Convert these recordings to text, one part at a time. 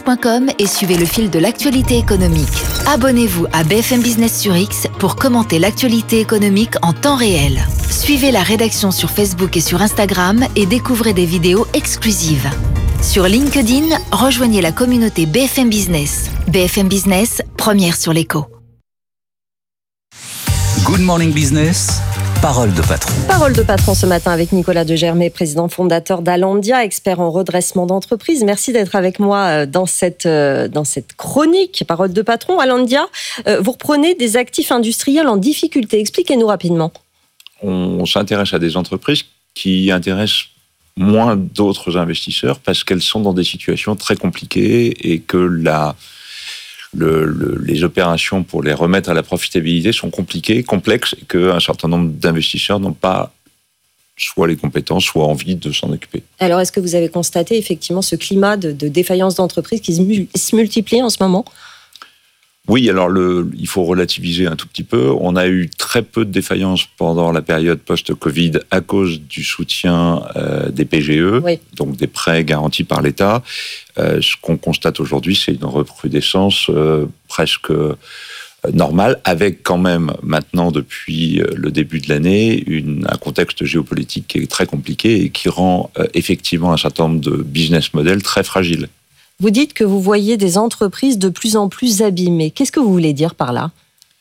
bfmbusiness.com et suivez le fil de l'actualité économique. Abonnez-vous à BFM Business sur X pour commenter l'actualité économique en temps réel. Suivez la rédaction sur Facebook et sur Instagram et découvrez des vidéos exclusives. Sur LinkedIn, rejoignez la communauté BFM Business. BFM Business, première sur l'écho. Good Morning Business, parole de patron. Parole de patron ce matin avec Nicolas Degermay, président fondateur d'Alandia, expert en redressement d'entreprise. Merci d'être avec moi dans cette chronique Parole de patron. Alandia, vous reprenez des actifs industriels en difficulté. Expliquez-nous rapidement. On s'intéresse à des entreprises qui intéressent moins d'autres investisseurs parce qu'elles sont dans des situations très compliquées et que les opérations pour les remettre à la profitabilité sont compliquées, complexes, et qu'un certain nombre d'investisseurs n'ont pas soit les compétences, soit envie de s'en occuper. Alors, est-ce que vous avez constaté effectivement ce climat de défaillance d'entreprise qui se multiplie en ce moment ? Oui, alors il faut relativiser un tout petit peu. On a eu très peu de défaillances pendant la période post-Covid à cause du soutien des PGE, oui. Donc des prêts garantis par l'État. Ce qu'on constate aujourd'hui, c'est une recrudescence presque normale, avec quand même maintenant, depuis le début de l'année, un contexte géopolitique qui est très compliqué et qui rend effectivement un certain nombre de business models très fragiles. Vous dites que vous voyez des entreprises de plus en plus abîmées. Qu'est-ce que vous voulez dire par là ?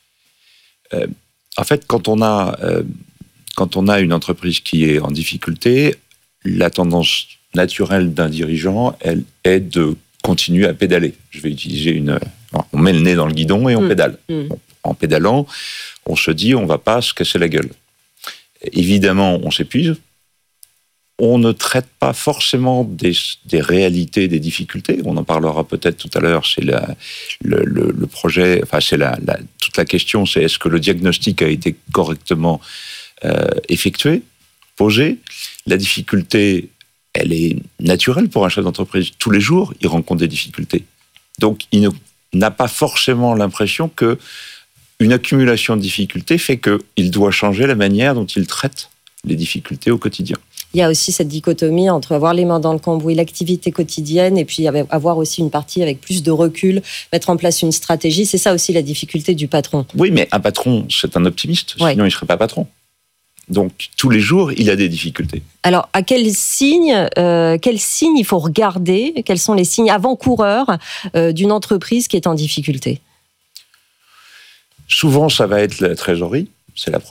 En fait, quand on a une entreprise qui est en difficulté, la tendance naturelle d'un dirigeant, elle est de continuer à pédaler. Je vais utiliser on met le nez dans le guidon et on pédale. En pédalant, on se dit on ne va pas se casser la gueule. Évidemment, on s'épuise. On ne traite pas forcément des réalités, des difficultés. On en parlera peut-être tout à l'heure. C'est le projet. Enfin, c'est toute la question. C'est est-ce que le diagnostic a été correctement effectué, posé. La difficulté, elle est naturelle pour un chef d'entreprise. Tous les jours, il rencontre des difficultés. Donc, il n'a pas forcément l'impression que une accumulation de difficultés fait qu'il doit changer la manière dont il traite les difficultés au quotidien. Il y a aussi cette dichotomie entre avoir les mains dans le cambouis, l'activité quotidienne, et puis avoir aussi une partie avec plus de recul, mettre en place une stratégie. C'est ça aussi la difficulté du patron. Oui, mais un patron, c'est un optimiste, sinon il ne serait pas patron. Donc, tous les jours, il a des difficultés. Alors, à quels signes il faut regarder ? Quels sont les signes avant-coureurs d'une entreprise qui est en difficulté ? Souvent, ça va être la trésorerie. C'est le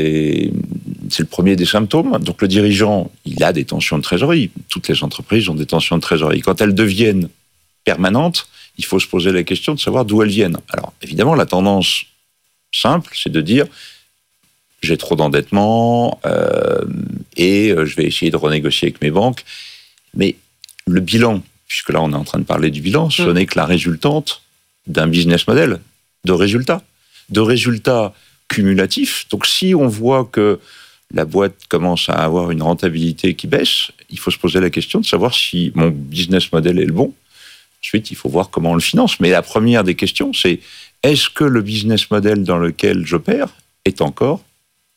premier des symptômes. Donc, le dirigeant, il a des tensions de trésorerie. Toutes les entreprises ont des tensions de trésorerie. Quand elles deviennent permanentes, il faut se poser la question de savoir d'où elles viennent. Alors, évidemment, la tendance simple, c'est de dire j'ai trop d'endettement et je vais essayer de renégocier avec mes banques. Mais le bilan, puisque là, on est en train de parler du bilan, ce n'est que la résultante d'un business model de résultats cumulatifs. Donc, si on voit que la boîte commence à avoir une rentabilité qui baisse, il faut se poser la question de savoir si mon business model est le bon. Ensuite, il faut voir comment on le finance. Mais la première des questions, c'est est-ce que le business model dans lequel j'opère est encore valable ?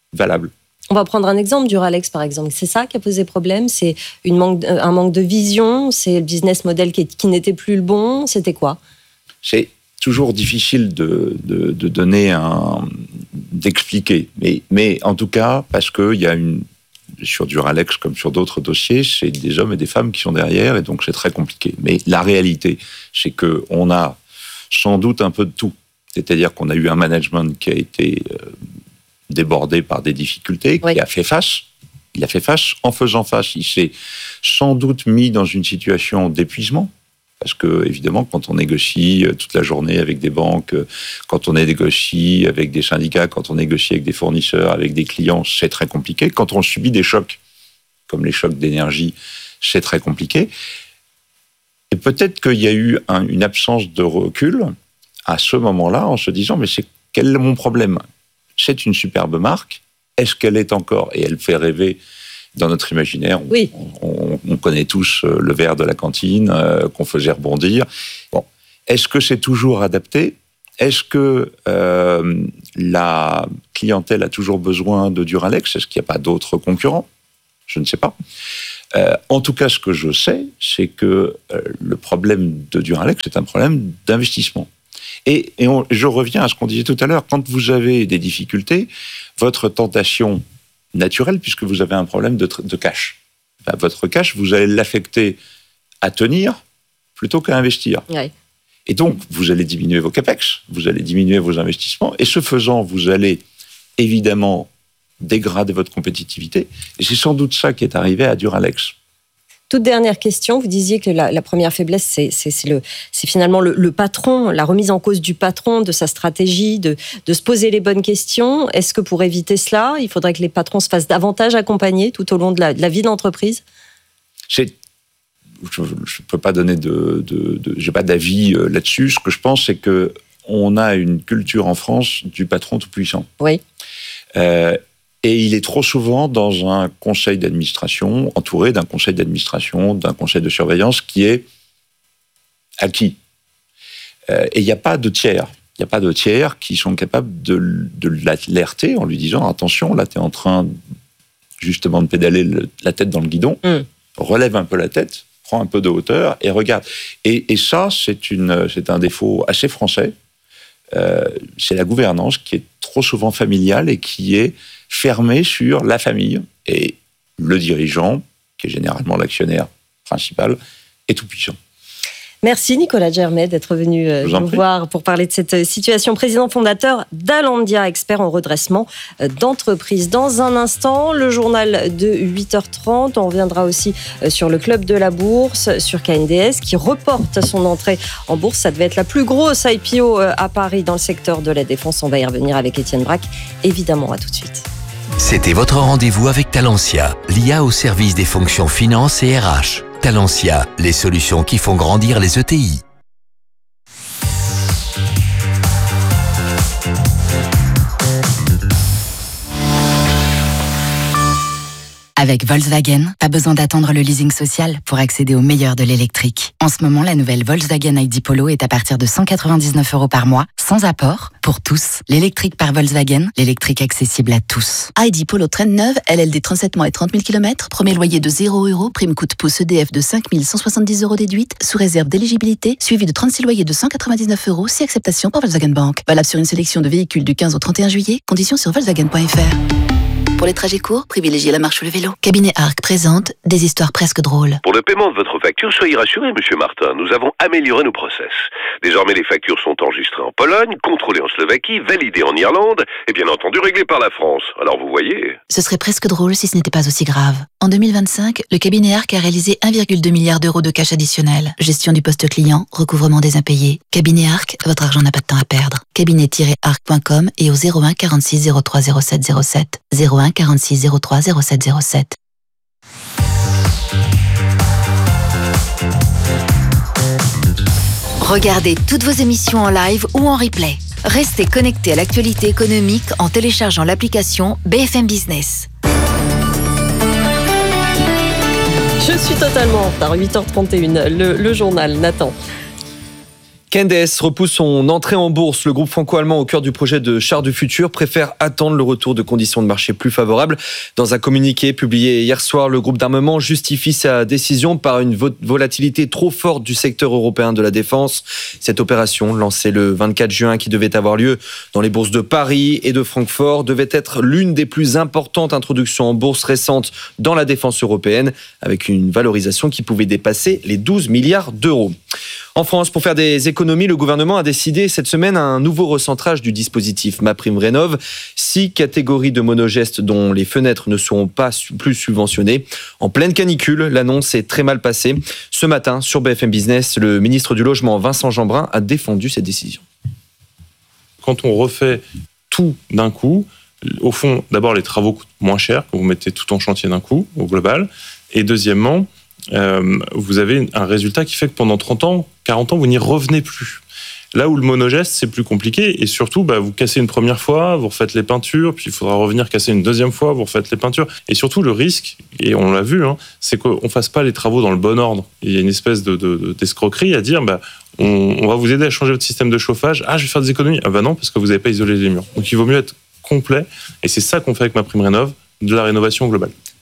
On va prendre un exemple, Duralex par exemple. C'est ça qui a posé problème ? C'est un manque de vision ? C'est le business model qui n'était plus le bon ? C'était quoi ? C'est toujours difficile de donner d'expliquer. Mais en tout cas, parce qu'il y a sur Duralex comme sur d'autres dossiers, c'est des hommes et des femmes qui sont derrière, et donc c'est très compliqué. Mais la réalité, c'est qu'on a sans doute un peu de tout. C'est-à-dire qu'on a eu un management qui a été débordé par des difficultés, qui a fait face. Il a fait face. En faisant face, il s'est sans doute mis dans une situation d'épuisement. Parce que, évidemment, quand on négocie toute la journée avec des banques, quand on négocie avec des syndicats, quand on négocie avec des fournisseurs, avec des clients, c'est très compliqué. Quand on subit des chocs, comme les chocs d'énergie, c'est très compliqué. Et peut-être qu'il y a eu une absence de recul à ce moment-là, en se disant, mais quel est mon problème ? C'est une superbe marque. Est-ce qu'elle est encore ? Et elle fait rêver dans notre imaginaire. Oui. On connaît tous le verre de la cantine qu'on faisait rebondir. Bon. Est-ce que c'est toujours adapté ? Est-ce que la clientèle a toujours besoin de Duralex ? Est-ce qu'il n'y a pas d'autres concurrents ? Je ne sais pas. En tout cas, ce que je sais, c'est que le problème de Duralex, c'est un problème d'investissement. Et je reviens à ce qu'on disait tout à l'heure, quand vous avez des difficultés, votre tentation naturelle, puisque vous avez un problème de cash, votre cash, vous allez l'affecter à tenir plutôt qu'à investir. Ouais. Et donc, vous allez diminuer vos capex, vous allez diminuer vos investissements, et ce faisant, vous allez évidemment dégrader votre compétitivité. Et c'est sans doute ça qui est arrivé à Duralex. Toute dernière question, vous disiez que la première faiblesse, c'est finalement le patron, la remise en cause du patron, de sa stratégie, de se poser les bonnes questions. Est-ce que pour éviter cela, il faudrait que les patrons se fassent davantage accompagner tout au long de la vie d'entreprise ? Je ne peux pas donner j'ai pas d'avis là-dessus. Ce que je pense, c'est que on a une culture en France du patron tout puissant. Oui. Et il est trop souvent dans un conseil d'administration, entouré d'un conseil d'administration, d'un conseil de surveillance qui est acquis. Et il n'y a pas de tiers. Il n'y a pas de tiers qui sont capables de l'alerter en lui disant « Attention, là, tu es en train justement de pédaler la tête dans le guidon. Relève un peu la tête, prends un peu de hauteur et regarde. » Et ça, c'est un défaut assez français. C'est la gouvernance qui est trop souvent familiale et qui est fermée sur la famille. Et le dirigeant, qui est généralement l'actionnaire principal, est tout puissant. Merci Nicolas de Germay d'être venu nous voir pour parler de cette situation. Président fondateur d'Alandia, expert en redressement d'entreprise. Dans un instant, le journal de 8h30. On reviendra aussi sur le club de la bourse, sur KNDS qui reporte son entrée en bourse. Ça devait être la plus grosse IPO à Paris dans le secteur de la défense. On va y revenir avec Étienne Braque. Évidemment, à tout de suite. C'était votre rendez-vous avec Talentia, l'IA au service des fonctions finance et RH. Talentia, les solutions qui font grandir les ETI. Avec Volkswagen, pas besoin d'attendre le leasing social pour accéder au meilleur de l'électrique. En ce moment, la nouvelle Volkswagen ID Polo est à partir de 199 € par mois, sans apport, pour tous. L'électrique par Volkswagen, l'électrique accessible à tous. ID Polo traîne neuve, LLD 37 mois et 30 000 km, premier loyer de 0 €, prime coup de pouce EDF de 5 170 € déduite, sous réserve d'éligibilité, suivi de 36 loyers de 199 €, si acceptation par Volkswagen Bank. Valable sur une sélection de véhicules du 15 au 31 juillet, conditions sur volkswagen.fr. Pour les trajets courts, privilégiez la marche ou le vélo. Cabinet Arc présente des histoires presque drôles. Pour le paiement de votre facture, soyez rassurés, Monsieur Martin. Nous avons amélioré nos process. Désormais, les factures sont enregistrées en Pologne, contrôlées en Slovaquie, validées en Irlande et bien entendu réglées par la France. Alors vous voyez... Ce serait presque drôle si ce n'était pas aussi grave. En 2025, le cabinet Arc a réalisé 1,2 milliard € de cash additionnel. Gestion du poste client, recouvrement des impayés. Cabinet Arc, votre argent n'a pas de temps à perdre. Cabinet-arc.com et au 01 46 03 07 07. 01 46 03 07 07. Regardez toutes vos émissions en live ou en replay. Restez connectés à l'actualité économique en téléchargeant l'application BFM Business. Je suis totalement en retard, 8h31, le journal, Nathan. KNDS repousse son entrée en bourse. Le groupe franco-allemand au cœur du projet de char du futur préfère attendre le retour de conditions de marché plus favorables. Dans un communiqué publié hier soir, le groupe d'armement justifie sa décision par une volatilité trop forte du secteur européen de la défense. Cette opération, lancée le 24 juin, qui devait avoir lieu dans les bourses de Paris et de Francfort, devait être l'une des plus importantes introductions en bourse récentes dans la défense européenne, avec une valorisation qui pouvait dépasser les 12 milliards d'euros. En France, pour faire des économies, le gouvernement a décidé cette semaine un nouveau recentrage du dispositif MaPrimeRénov'. 6 catégories de monogestes dont les fenêtres ne seront pas plus subventionnées. En pleine canicule, l'annonce est très mal passée. Ce matin, sur BFM Business, le ministre du Logement, Vincent Jeanbrun, a défendu cette décision. Quand on refait tout d'un coup, au fond, d'abord, les travaux coûtent moins cher quand vous mettez tout en chantier d'un coup, au global. Et deuxièmement, vous avez un résultat qui fait que pendant 30 ans, 40 ans, vous n'y revenez plus. Là où le monogeste, c'est plus compliqué, et surtout, vous cassez une première fois, vous refaites les peintures, puis il faudra revenir casser une deuxième fois, vous refaites les peintures. Et surtout, le risque, et on l'a vu, c'est qu'on ne fasse pas les travaux dans le bon ordre. Il y a une espèce d'escroquerie à dire, on va vous aider à changer votre système de chauffage. Ah, je vais faire des économies. Ah non, parce que vous n'avez pas isolé les murs. Donc il vaut mieux être complet, et c'est ça qu'on fait avec MaPrimeRénov', de la rénovation globale.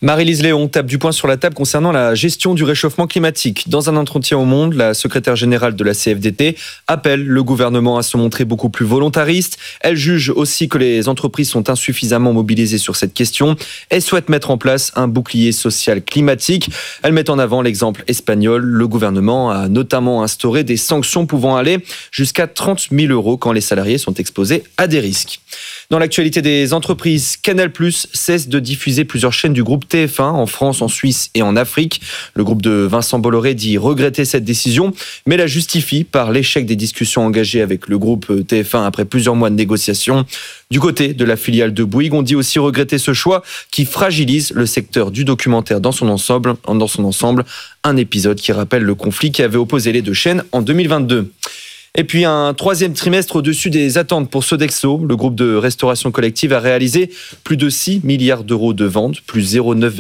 Marie-Lise Léon tape du poing sur la table concernant la gestion du réchauffement climatique. Dans un entretien au Monde, la secrétaire générale de la CFDT appelle le gouvernement à se montrer beaucoup plus volontariste. Elle juge aussi que les entreprises sont insuffisamment mobilisées sur cette question et souhaite mettre en place un bouclier social climatique. Elle met en avant l'exemple espagnol. Le gouvernement a notamment instauré des sanctions pouvant aller jusqu'à 30 000 € quand les salariés sont exposés à des risques. Dans l'actualité des entreprises, Canal+ cesse de diffuser plusieurs chaînes du groupe TF1 en France, en Suisse et en Afrique. Le groupe de Vincent Bolloré dit regretter cette décision, mais la justifie par l'échec des discussions engagées avec le groupe TF1 après plusieurs mois de négociations. Du côté de la filiale de Bouygues, on dit aussi regretter ce choix qui fragilise le secteur du documentaire dans son ensemble. Un épisode qui rappelle le conflit qui avait opposé les deux chaînes en 2022. Et puis un troisième trimestre au-dessus des attentes pour Sodexo. Le groupe de restauration collective a réalisé plus de 6 milliards d'euros de ventes, plus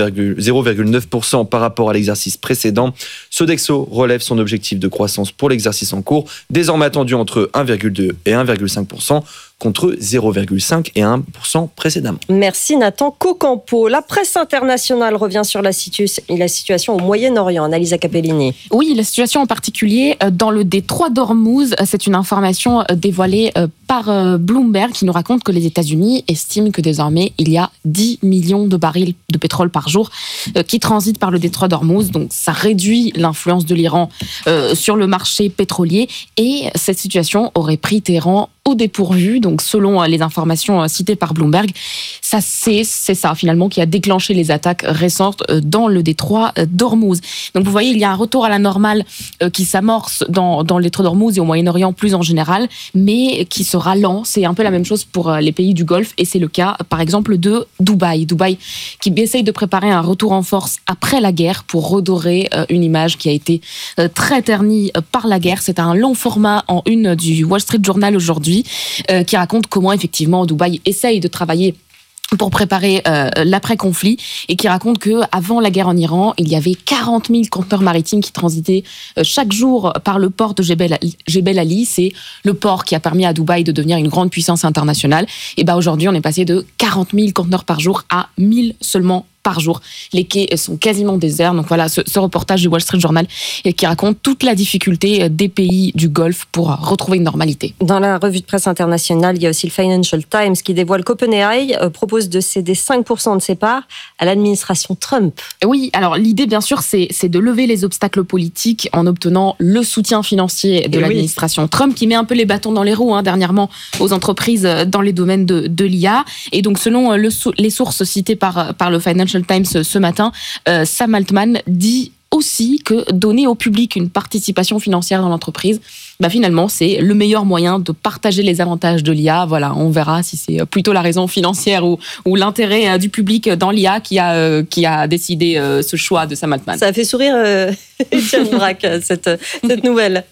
0,9% par rapport à l'exercice précédent. Sodexo relève son objectif de croissance pour l'exercice en cours, désormais attendu entre 1,2 et 1,5%. Contre 0,5 et 1% précédemment. Merci Nathan Cocampo. La presse internationale revient sur la situation au Moyen-Orient. Annalisa Capellini. Oui, la situation en particulier dans le détroit d'Ormuz. C'est une information dévoilée par Bloomberg qui nous raconte que les États-Unis estiment que désormais il y a 10 millions de barils de pétrole par jour qui transitent par le détroit d'Ormuz. Donc ça réduit l'influence de l'Iran sur le marché pétrolier et cette situation aurait pris Téhéran au dépourvu. Donc selon les informations citées par Bloomberg, c'est ça finalement qui a déclenché les attaques récentes dans le détroit d'Ormuz. Donc vous voyez, il y a un retour à la normale qui s'amorce dans le détroit d'Ormuz et au Moyen-Orient plus en général, mais qui sera lent. C'est un peu la même chose pour les pays du Golfe et c'est le cas par exemple de Dubaï. Dubaï qui essaye de préparer un retour en force après la guerre pour redorer une image qui a été très ternie par la guerre. C'est un long format en une du Wall Street Journal aujourd'hui qui raconte comment effectivement Dubaï essaye de travailler pour préparer l'après-conflit et qui raconte que avant la guerre en Iran, il y avait 40 000 conteneurs maritimes qui transitaient chaque jour par le port de Jebel Ali. C'est le port qui a permis à Dubaï de devenir une grande puissance internationale. Et aujourd'hui, on est passé de 40 000 conteneurs par jour à 1000 seulement par jour. Les quais sont quasiment déserts. Donc voilà, ce reportage du Wall Street Journal qui raconte toute la difficulté des pays du Golfe pour retrouver une normalité. Dans la revue de presse internationale, il y a aussi le Financial Times qui dévoile qu'OpenAI propose de céder 5% de ses parts à l'administration Trump. Oui, alors l'idée bien sûr c'est de lever les obstacles politiques en obtenant le soutien financier de l'administration Trump qui met un peu les bâtons dans les roues dernièrement aux entreprises dans les domaines de l'IA. Et donc selon les sources citées par le Financial Times ce matin, Sam Altman dit aussi que donner au public une participation financière dans l'entreprise, finalement, c'est le meilleur moyen de partager les avantages de l'IA. Voilà, on verra si c'est plutôt la raison financière ou l'intérêt du public dans l'IA qui a décidé ce choix de Sam Altman. Ça a fait sourire Étienne Braque, cette nouvelle.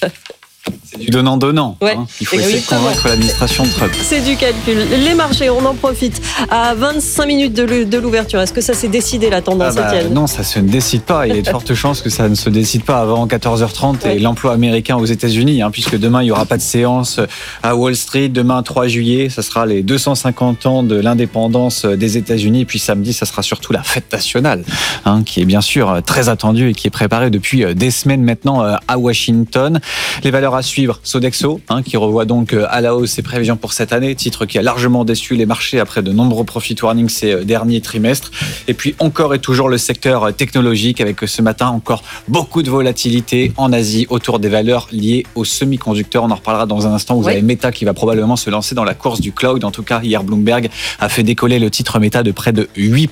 C'est du donnant-donnant. Ouais, il faut essayer de convaincre l'administration de Trump. C'est du calcul. Les marchés, on en profite. À 25 minutes de l'ouverture, est-ce que ça s'est décidé la tendance, Étienne ? Non, ça se ne décide pas. Il y a de fortes chances que ça ne se décide pas avant 14h30 et l'emploi américain aux États-Unis, puisque demain, il n'y aura pas de séance à Wall Street. Demain, 3 juillet, ça sera les 250 ans de l'indépendance des États-Unis. Et puis samedi, ça sera surtout la fête nationale, qui est bien sûr très attendue et qui est préparée depuis des semaines maintenant à Washington. Les valeurs à suivre, Sodexo, qui revoit donc à la hausse ses prévisions pour cette année, titre qui a largement déçu les marchés après de nombreux profit warnings ces derniers trimestres. Et puis encore et toujours le secteur technologique avec ce matin encore beaucoup de volatilité en Asie autour des valeurs liées aux semi-conducteurs. On en reparlera dans un instant. Vous avez Meta qui va probablement se lancer dans la course du cloud. En tout cas, hier, Bloomberg a fait décoller le titre Meta de près de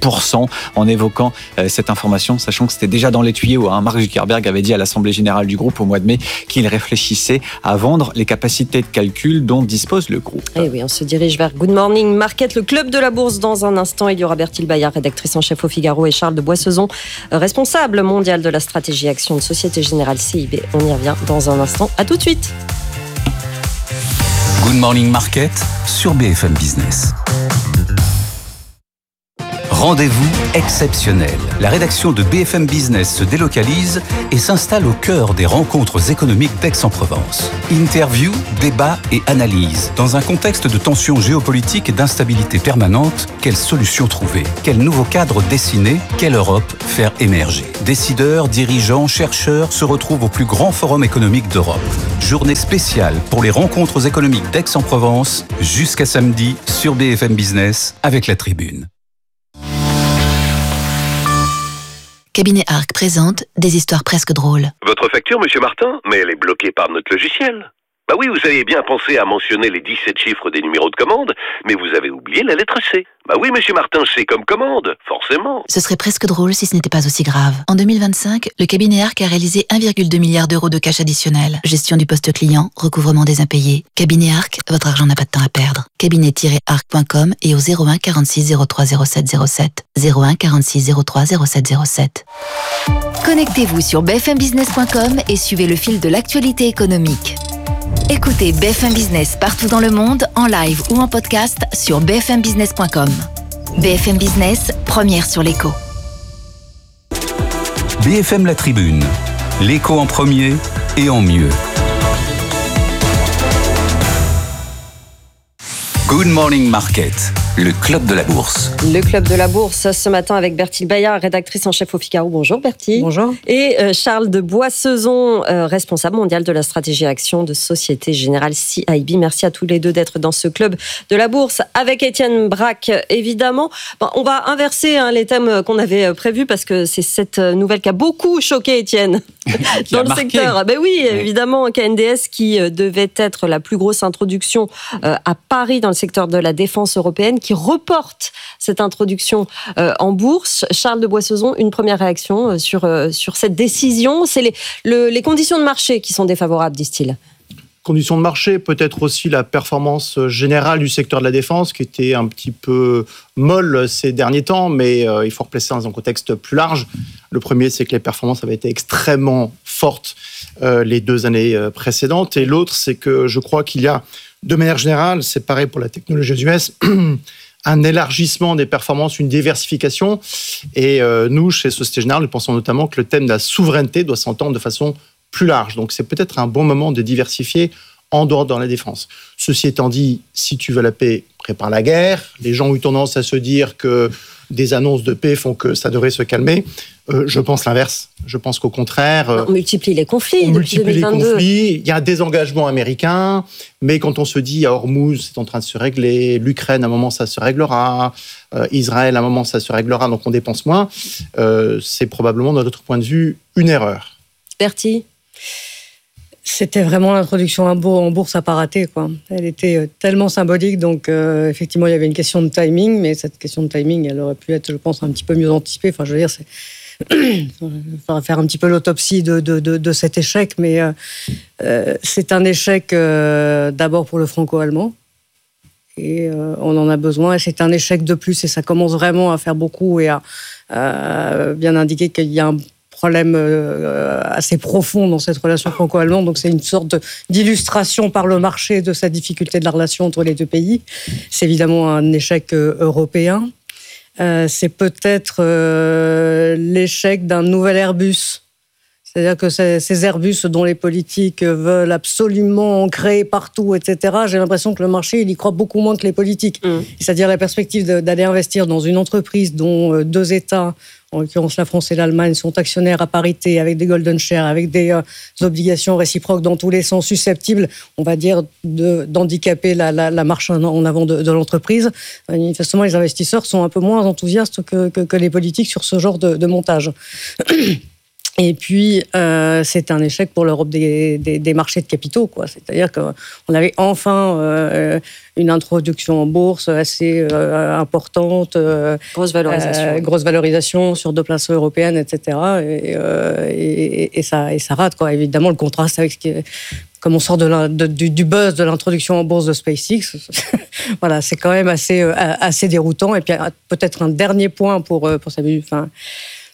8% en évoquant cette information, sachant que c'était déjà dans les tuyaux. Mark Zuckerberg avait dit à l'Assemblée Générale du groupe au mois de mai qu'il réfléchissait à vendre les capacités de calcul dont dispose le groupe. Et oui, on se dirige vers Good Morning Market, le club de la bourse. Dans un instant, il y aura Berthilde Bayard, rédactrice en chef au Figaro, et Charles de Boissezon, responsable mondial de la stratégie action de Société Générale CIB. On y revient dans un instant. À tout de suite. Good Morning Market sur BFM Business. Rendez-vous exceptionnel. La rédaction de BFM Business se délocalise et s'installe au cœur des rencontres économiques d'Aix-en-Provence. Interview, débat et analyse. Dans un contexte de tensions géopolitiques et d'instabilité permanente, quelles solutions trouver? Quel nouveau cadre dessiner? Quelle Europe faire émerger? Décideurs, dirigeants, chercheurs se retrouvent au plus grand forum économique d'Europe. Journée spéciale pour les rencontres économiques d'Aix-en-Provence jusqu'à samedi sur BFM Business avec la Tribune. Cabinet Arc présente des histoires presque drôles. Votre facture, monsieur Martin? Mais elle est bloquée par notre logiciel. Bah oui, vous avez bien pensé à mentionner les 17 chiffres des numéros de commande, mais vous avez oublié la lettre C. Bah oui, monsieur Martin, C comme commande, forcément. Ce serait presque drôle si ce n'était pas aussi grave. En 2025, le cabinet Arc a réalisé 1,2 milliard d'euros de cash additionnel. Gestion du poste client, recouvrement des impayés. Cabinet Arc, votre argent n'a pas de temps à perdre. Cabinet-arc.com et au 01 46 03 07 07. 01 46 03 07 07. Connectez-vous sur bfmbusiness.com et suivez le fil de l'actualité économique. Écoutez BFM Business partout dans le monde, en live ou en podcast sur bfmbusiness.com. BFM Business, première sur l'écho. BFM La Tribune, l'écho en premier et en mieux. Good Morning Market, le club de la bourse. Le club de la bourse ce matin avec Bertil Bayard, rédactrice en chef au Figaro. Bonjour Bertil. Bonjour. Et Charles de Boissezon, responsable mondial de la stratégie action de Société Générale CIB. Merci à tous les deux d'être dans ce club de la bourse avec Étienne Braque, évidemment. Bon, on va inverser les thèmes qu'on avait prévus parce que c'est cette nouvelle qui a beaucoup choqué Étienne dans le secteur. Ben oui, évidemment, KNDS qui devait être la plus grosse introduction à Paris dans le secteur de la défense européenne, qui reporte cette introduction en bourse. Charles de Boissezon, une première réaction sur cette décision. C'est les conditions de marché qui sont défavorables, disent-ils. Conditions de marché, peut-être aussi la performance générale du secteur de la défense qui était un petit peu molle ces derniers temps, mais il faut replacer dans un contexte plus large. Le premier, c'est que les performances avaient été extrêmement fortes les 2 années précédentes. Et l'autre, c'est que je crois qu'il y a, de manière générale, c'est pareil pour la technologie aux US, un élargissement des performances, une diversification. Et nous, chez Société Générale, nous pensons notamment que le thème de la souveraineté doit s'entendre de façon plus large. Donc, c'est peut-être un bon moment de diversifier en dehors de la défense. Ceci étant dit, si tu veux la paix, prépare la guerre. Les gens ont eu tendance à se dire que des annonces de paix font que ça devrait se calmer. Je pense l'inverse. Je pense qu'au contraire... On multiplie les conflits depuis 2022. Il y a un désengagement américain, mais quand on se dit à Hormuz, c'est en train de se régler, l'Ukraine, à un moment, ça se réglera, Israël, à un moment, ça se réglera, donc on dépense moins, c'est probablement, de notre point de vue, une erreur. Bertie ? C'était vraiment l'introduction en bourse à pas rater, quoi. Elle était tellement symbolique, donc effectivement il y avait une question de timing, mais cette question de timing, elle aurait pu être, je pense, un petit peu mieux anticipée. Enfin, je veux dire, il faudra faire un petit peu l'autopsie de cet échec, mais c'est un échec d'abord pour le franco-allemand, et on en a besoin, et c'est un échec de plus, et ça commence vraiment à faire beaucoup et à bien indiquer qu'il y a un problème assez profond dans cette relation franco-allemande. Donc c'est une sorte d'illustration par le marché de cette difficulté de la relation entre les deux pays. C'est évidemment un échec européen. C'est peut-être l'échec d'un nouvel Airbus. C'est-à-dire que ces Airbus dont les politiques veulent absolument en créer partout, etc., j'ai l'impression que le marché, il y croit beaucoup moins que les politiques. C'est-à-dire la perspective d'aller investir dans une entreprise dont 2 États, en l'occurrence la France et l'Allemagne, sont actionnaires à parité, avec des golden shares, avec des obligations réciproques dans tous les sens, susceptibles, on va dire, d'handicaper la marche en avant de l'entreprise. Manifestement, les investisseurs sont un peu moins enthousiastes que les politiques sur ce genre de montage. Et puis, c'est un échec pour l'Europe des marchés de capitaux, quoi. C'est-à-dire qu'on avait enfin une introduction en bourse assez importante. Grosse valorisation. Grosse valorisation sur 2 places européennes, etc. Et ça rate, quoi. Évidemment, le contraste avec ce qui est... Comme on sort du buzz de l'introduction en bourse de SpaceX, voilà, c'est quand même assez déroutant. Et puis, peut-être un dernier point pour saluer...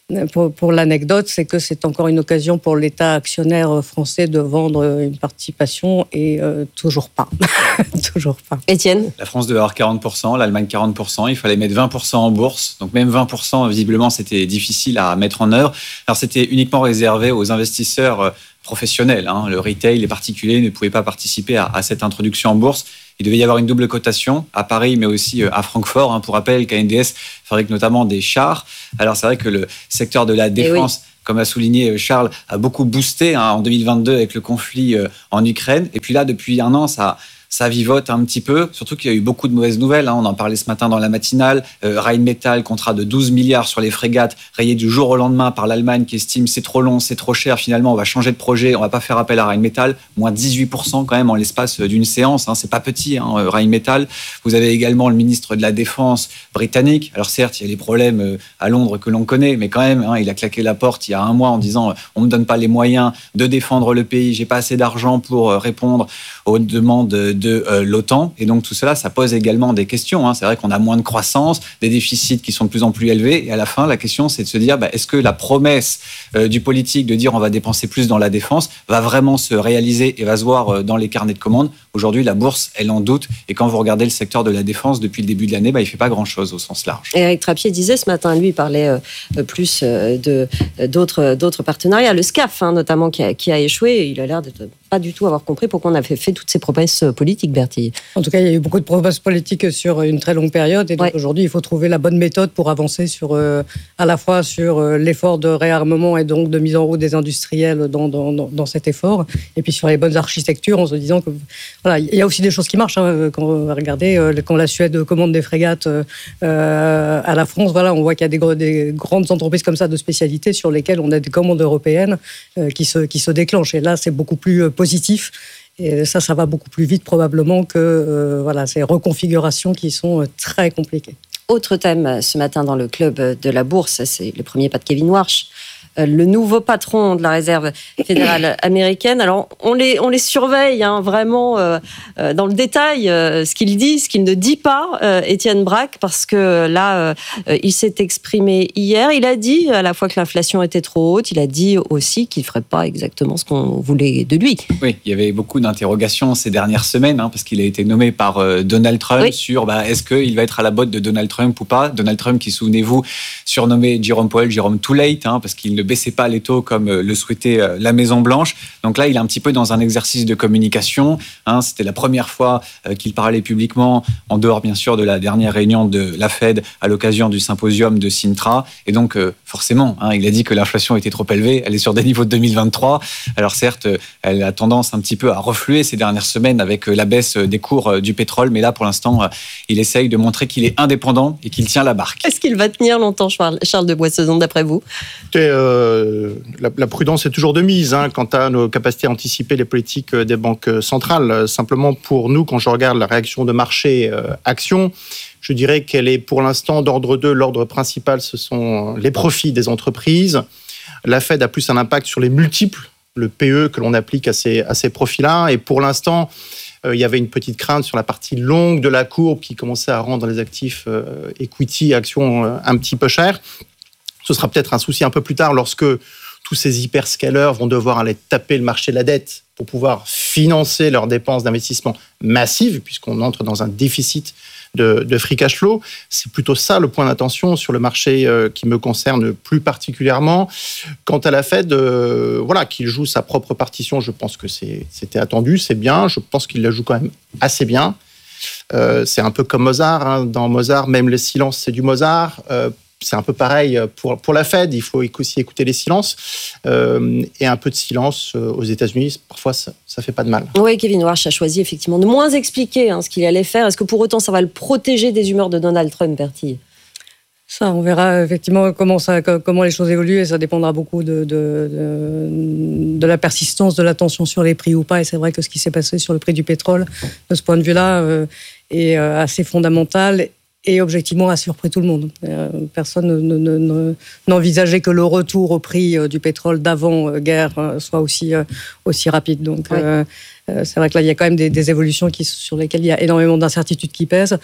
Pour l'anecdote, c'est que c'est encore une occasion pour l'État actionnaire français de vendre une participation et toujours pas. Toujours pas. Étienne ? La France devait avoir 40%, l'Allemagne 40%, il fallait mettre 20% en bourse. Donc même 20%, visiblement, c'était difficile à mettre en œuvre. Alors c'était uniquement réservé aux investisseurs professionnels. Le retail, les particuliers ne pouvaient pas participer à cette introduction en bourse. Il devait y avoir une double cotation à Paris, mais aussi à Francfort. Pour rappel, KNDS fabrique notamment des chars. Alors c'est vrai que le secteur de la défense, comme a souligné Charles, a beaucoup boosté en 2022 avec le conflit en Ukraine. Et puis là, depuis un an, ça vivote un petit peu, surtout qu'il y a eu beaucoup de mauvaises nouvelles. On en parlait ce matin dans la matinale. Rheinmetall, contrat de 12 milliards sur les frégates, rayé du jour au lendemain par l'Allemagne qui estime c'est trop long, c'est trop cher. Finalement, on va changer de projet, on va pas faire appel à Rheinmetall. Moins 18% quand même en l'espace d'une séance. C'est pas petit, Rheinmetall. Vous avez également le ministre de la Défense britannique. Alors certes, il y a les problèmes à Londres que l'on connaît, mais quand même, il a claqué la porte il y a un mois en disant on me donne pas les moyens de défendre le pays, j'ai pas assez d'argent pour répondre aux demandes de l'OTAN. Et donc tout cela, ça pose également des questions. C'est vrai qu'on a moins de croissance, des déficits qui sont de plus en plus élevés. Et à la fin, la question, c'est de se dire, est-ce que la promesse du politique de dire on va dépenser plus dans la défense va vraiment se réaliser et va se voir dans les carnets de commandes ? Aujourd'hui, la bourse, elle en doute. Et quand vous regardez le secteur de la défense depuis le début de l'année, il ne fait pas grand-chose au sens large. Et Éric Trappier disait ce matin, lui, il parlait plus d'autres partenariats. Le SCAF, notamment, qui a échoué. Il a l'air de pas du tout avoir compris pourquoi on avait fait toutes ces promesses politiques, Bertille. En tout cas, il y a eu beaucoup de promesses politiques sur une très longue période. Et donc aujourd'hui, il faut trouver la bonne méthode pour avancer à la fois sur l'effort de réarmement et donc de mise en route des industriels dans cet effort. Et puis sur les bonnes architectures, en se disant que voilà, il y a aussi des choses qui marchent. Quand on va regarder, quand la Suède commande des frégates à la France, on voit qu'il y a des grandes entreprises comme ça de spécialité sur lesquelles on a des commandes européennes qui se déclenchent. Et là, c'est beaucoup plus positif. Et ça va beaucoup plus vite probablement que ces reconfigurations qui sont très compliquées. Autre thème ce matin dans le club de la bourse, c'est le premier pas de Kevin Warsh, le nouveau patron de la Réserve fédérale américaine. Alors, on les surveille vraiment dans le détail, ce qu'il dit, ce qu'il ne dit pas, Étienne Braque, parce que là, il s'est exprimé hier. Il a dit à la fois que l'inflation était trop haute, il a dit aussi qu'il ne ferait pas exactement ce qu'on voulait de lui. Oui, il y avait beaucoup d'interrogations ces dernières semaines, parce qu'il a été nommé par Donald Trump sur est-ce qu'il va être à la botte de Donald Trump ou pas. Donald Trump qui, souvenez-vous, surnommé Jerome Powell, Jerome Too Late, parce qu'il ne baissait pas les taux comme le souhaitait la Maison-Blanche. Donc là, il est un petit peu dans un exercice de communication. C'était la première fois qu'il parlait publiquement, en dehors bien sûr de la dernière réunion de la Fed à l'occasion du symposium de Sintra. Et donc forcément, il a dit que l'inflation était trop élevée. Elle est sur des niveaux de 2023. Alors certes, elle a tendance un petit peu à refluer ces dernières semaines avec la baisse des cours du pétrole. Mais là, pour l'instant, il essaye de montrer qu'il est indépendant et qu'il tient la barque. Est-ce qu'il va tenir longtemps, Charles de Boissezon, d'après vous ? La prudence est toujours de mise quant à nos capacités à anticiper les politiques des banques centrales. Simplement pour nous, quand je regarde la réaction de marché action, je dirais qu'elle est pour l'instant d'ordre 2. L'ordre principal, ce sont les profits des entreprises. La Fed a plus un impact sur les multiples, le PE que l'on applique à ces profits-là. Et pour l'instant, il y avait une petite crainte sur la partie longue de la courbe qui commençait à rendre les actifs equity, actions un petit peu chers. Ce sera peut-être un souci un peu plus tard lorsque tous ces hyperscalers vont devoir aller taper le marché de la dette pour pouvoir financer leurs dépenses d'investissement massives, puisqu'on entre dans un déficit de free cash flow. C'est plutôt ça le point d'attention sur le marché qui me concerne plus particulièrement. Quant à la Fed, qu'il joue sa propre partition, je pense que c'était attendu, c'est bien. Je pense qu'il la joue quand même assez bien. C'est un peu comme Mozart. Dans Mozart, même le silence, c'est du Mozart. C'est un peu pareil pour la Fed. Il faut aussi écouter les silences. Et un peu de silence aux États-Unis, parfois, ça fait pas de mal. Oui, Kevin Warsh a choisi effectivement de moins expliquer ce qu'il allait faire. Est-ce que pour autant, ça va le protéger des humeurs de Donald Trump, Bertille ? Ça, on verra effectivement comment les choses évoluent et ça dépendra beaucoup de la persistance de la tension sur les prix ou pas. Et c'est vrai que ce qui s'est passé sur le prix du pétrole, de ce point de vue-là, est assez fondamental et objectivement a surpris tout le monde. Personne n'envisageait que le retour au prix du pétrole d'avant-guerre soit aussi rapide. Donc, c'est vrai que là, il y a quand même des évolutions sur lesquelles il y a énormément d'incertitudes qui pèsent.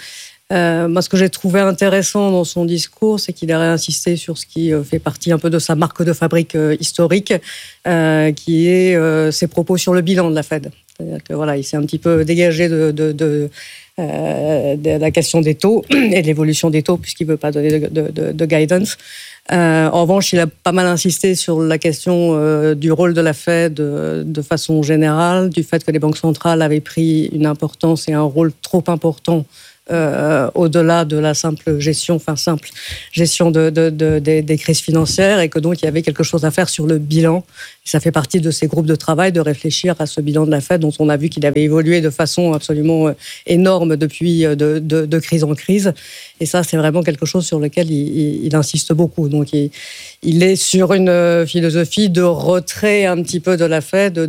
Moi, ce que j'ai trouvé intéressant dans son discours, c'est qu'il a réinsisté sur ce qui fait partie un peu de sa marque de fabrique historique, qui est ses propos sur le bilan de la Fed. C'est-à-dire que voilà, il s'est un petit peu dégagé de la question des taux et de l'évolution des taux, puisqu'il ne veut pas donner de guidance. En revanche, il a pas mal insisté sur la question du rôle de la Fed de façon générale, du fait que les banques centrales avaient pris une importance et un rôle trop important au-delà de la simple gestion des crises financières, et que donc il y avait quelque chose à faire sur le bilan. Ça fait partie de ces groupes de travail de réfléchir à ce bilan de la Fed, dont on a vu qu'il avait évolué de façon absolument énorme depuis de crise en crise. Et ça, c'est vraiment quelque chose sur lequel il insiste beaucoup. Donc il est sur une philosophie de retrait un petit peu de la Fed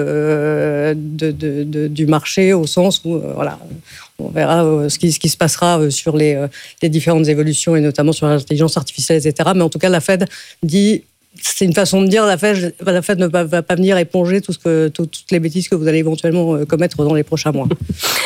du marché, au sens où voilà, on verra ce qui se passera sur les différentes évolutions, et notamment sur l'intelligence artificielle, etc. Mais en tout cas, la Fed dit... C'est une façon de dire, la Fed ne va pas venir éponger toutes les bêtises que vous allez éventuellement commettre dans les prochains mois.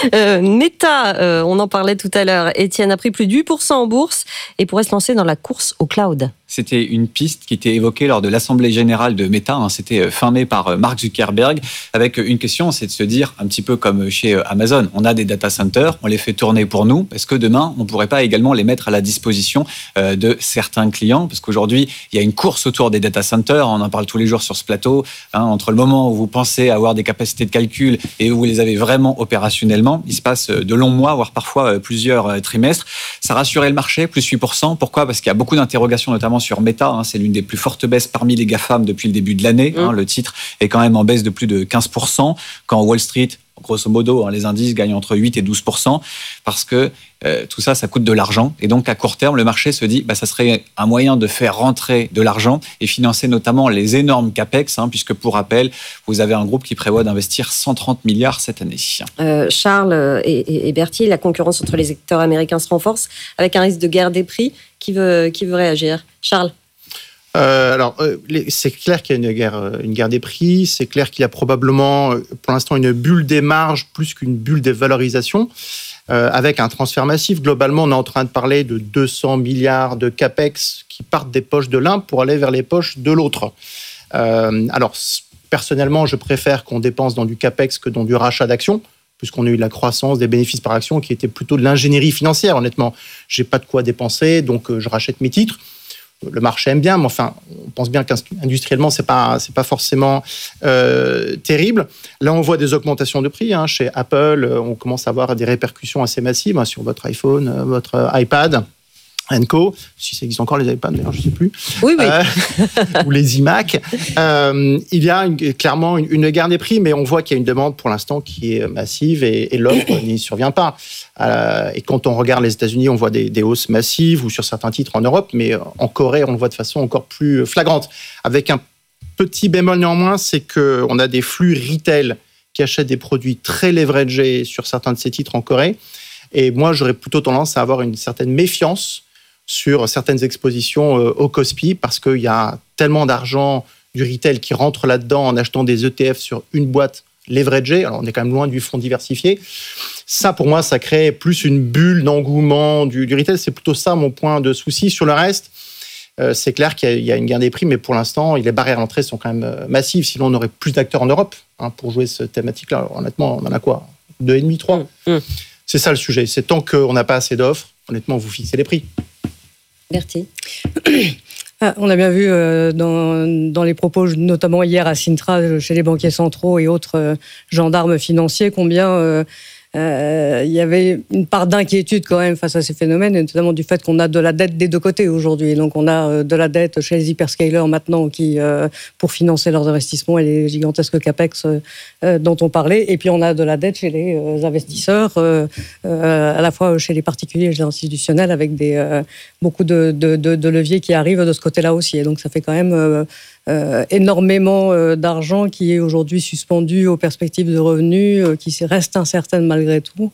Meta, on en parlait tout à l'heure. Étienne a pris plus de 8% en bourse et pourrait se lancer dans la course au cloud. C'était une piste qui était évoquée lors de l'Assemblée générale de Meta. C'était fin mai par Mark Zuckerberg, avec une question, c'est de se dire, un petit peu comme chez Amazon, on a des data centers, on les fait tourner pour nous. Est-ce que demain, on ne pourrait pas également les mettre à la disposition de certains clients? Parce qu'aujourd'hui, il y a une course autour des data centers, on en parle tous les jours sur ce plateau. Entre le moment où vous pensez avoir des capacités de calcul et où vous les avez vraiment opérationnellement, il se passe de longs mois, voire parfois plusieurs trimestres. Ça rassurait le marché, plus 8%. Pourquoi? Parce qu'il y a beaucoup d'interrogations, notamment sur Meta. C'est l'une des plus fortes baisses parmi les GAFAM depuis le début de l'année. Le titre est quand même en baisse de plus de 15%, quand Wall Street, grosso modo, les indices gagnent entre 8 et 12%, parce que tout ça, ça coûte de l'argent. Et donc, à court terme, le marché se dit, ça serait un moyen de faire rentrer de l'argent et financer notamment les énormes CAPEX, puisque pour rappel, vous avez un groupe qui prévoit d'investir 130 milliards cette année. Charles et Berthier, la concurrence entre les acteurs américains se renforce avec un risque de guerre des prix. Qui veut réagir? Charles? C'est clair qu'il y a une guerre des prix. C'est clair qu'il y a probablement, pour l'instant, une bulle des marges plus qu'une bulle des valorisations, avec un transfert massif. Globalement, on est en train de parler de 200 milliards de CAPEX qui partent des poches de l'un pour aller vers les poches de l'autre. Personnellement, je préfère qu'on dépense dans du CAPEX que dans du rachat d'actions, puisqu'on a eu la croissance des bénéfices par action qui était plutôt de l'ingénierie financière. Honnêtement, j'ai pas de quoi dépenser, donc je rachète mes titres. Le marché aime bien, mais enfin, on pense bien qu'industriellement, c'est pas forcément terrible. Là, on voit des augmentations de prix. Chez Apple, on commence à avoir des répercussions assez massives sur votre iPhone, votre iPad & Co. Si ça existe encore, les iPads, d'ailleurs, je ne sais plus. Oui. Ou les iMac. Il y a clairement une guerre des prix, mais on voit qu'il y a une demande pour l'instant qui est massive et l'offre n'y survient pas. Et quand on regarde les États-Unis, on voit des hausses massives, ou sur certains titres en Europe, mais en Corée, on le voit de façon encore plus flagrante. Avec un petit bémol néanmoins, c'est qu'on a des flux retail qui achètent des produits très leveragés sur certains de ces titres en Corée. Et moi, j'aurais plutôt tendance à avoir une certaine méfiance sur certaines expositions au KOSPI, parce qu'il y a tellement d'argent du retail qui rentre là-dedans en achetant des ETF sur une boîte leveragée. Alors, on est quand même loin du fonds diversifié. Ça, pour moi, ça crée plus une bulle d'engouement du retail. C'est plutôt ça mon point de souci. Sur le reste, c'est clair qu'il y a une guerre des prix, mais pour l'instant, les barrières à l'entrée sont quand même massives. Sinon, on aurait plus d'acteurs en Europe pour jouer cette thématique-là. Alors, honnêtement, on en a quoi? 2,5, 3 C'est ça le sujet. C'est tant qu'on n'a pas assez d'offres, honnêtement, vous fixez les prix. Berthier. On a bien vu dans les propos, notamment hier à Sintra, chez les banquiers centraux et autres gendarmes financiers, combien il y avait une part d'inquiétude quand même face à ces phénomènes, et notamment du fait qu'on a de la dette des deux côtés aujourd'hui. Donc on a de la dette chez les hyperscalers maintenant qui, pour financer leurs investissements et les gigantesques capex dont on parlait, et puis on a de la dette chez les investisseurs, à la fois chez les particuliers et les institutionnels, avec beaucoup de leviers qui arrivent de ce côté-là aussi. Et donc ça fait quand même énormément d'argent qui est aujourd'hui suspendu aux perspectives de revenus, qui reste incertaine malgré tout.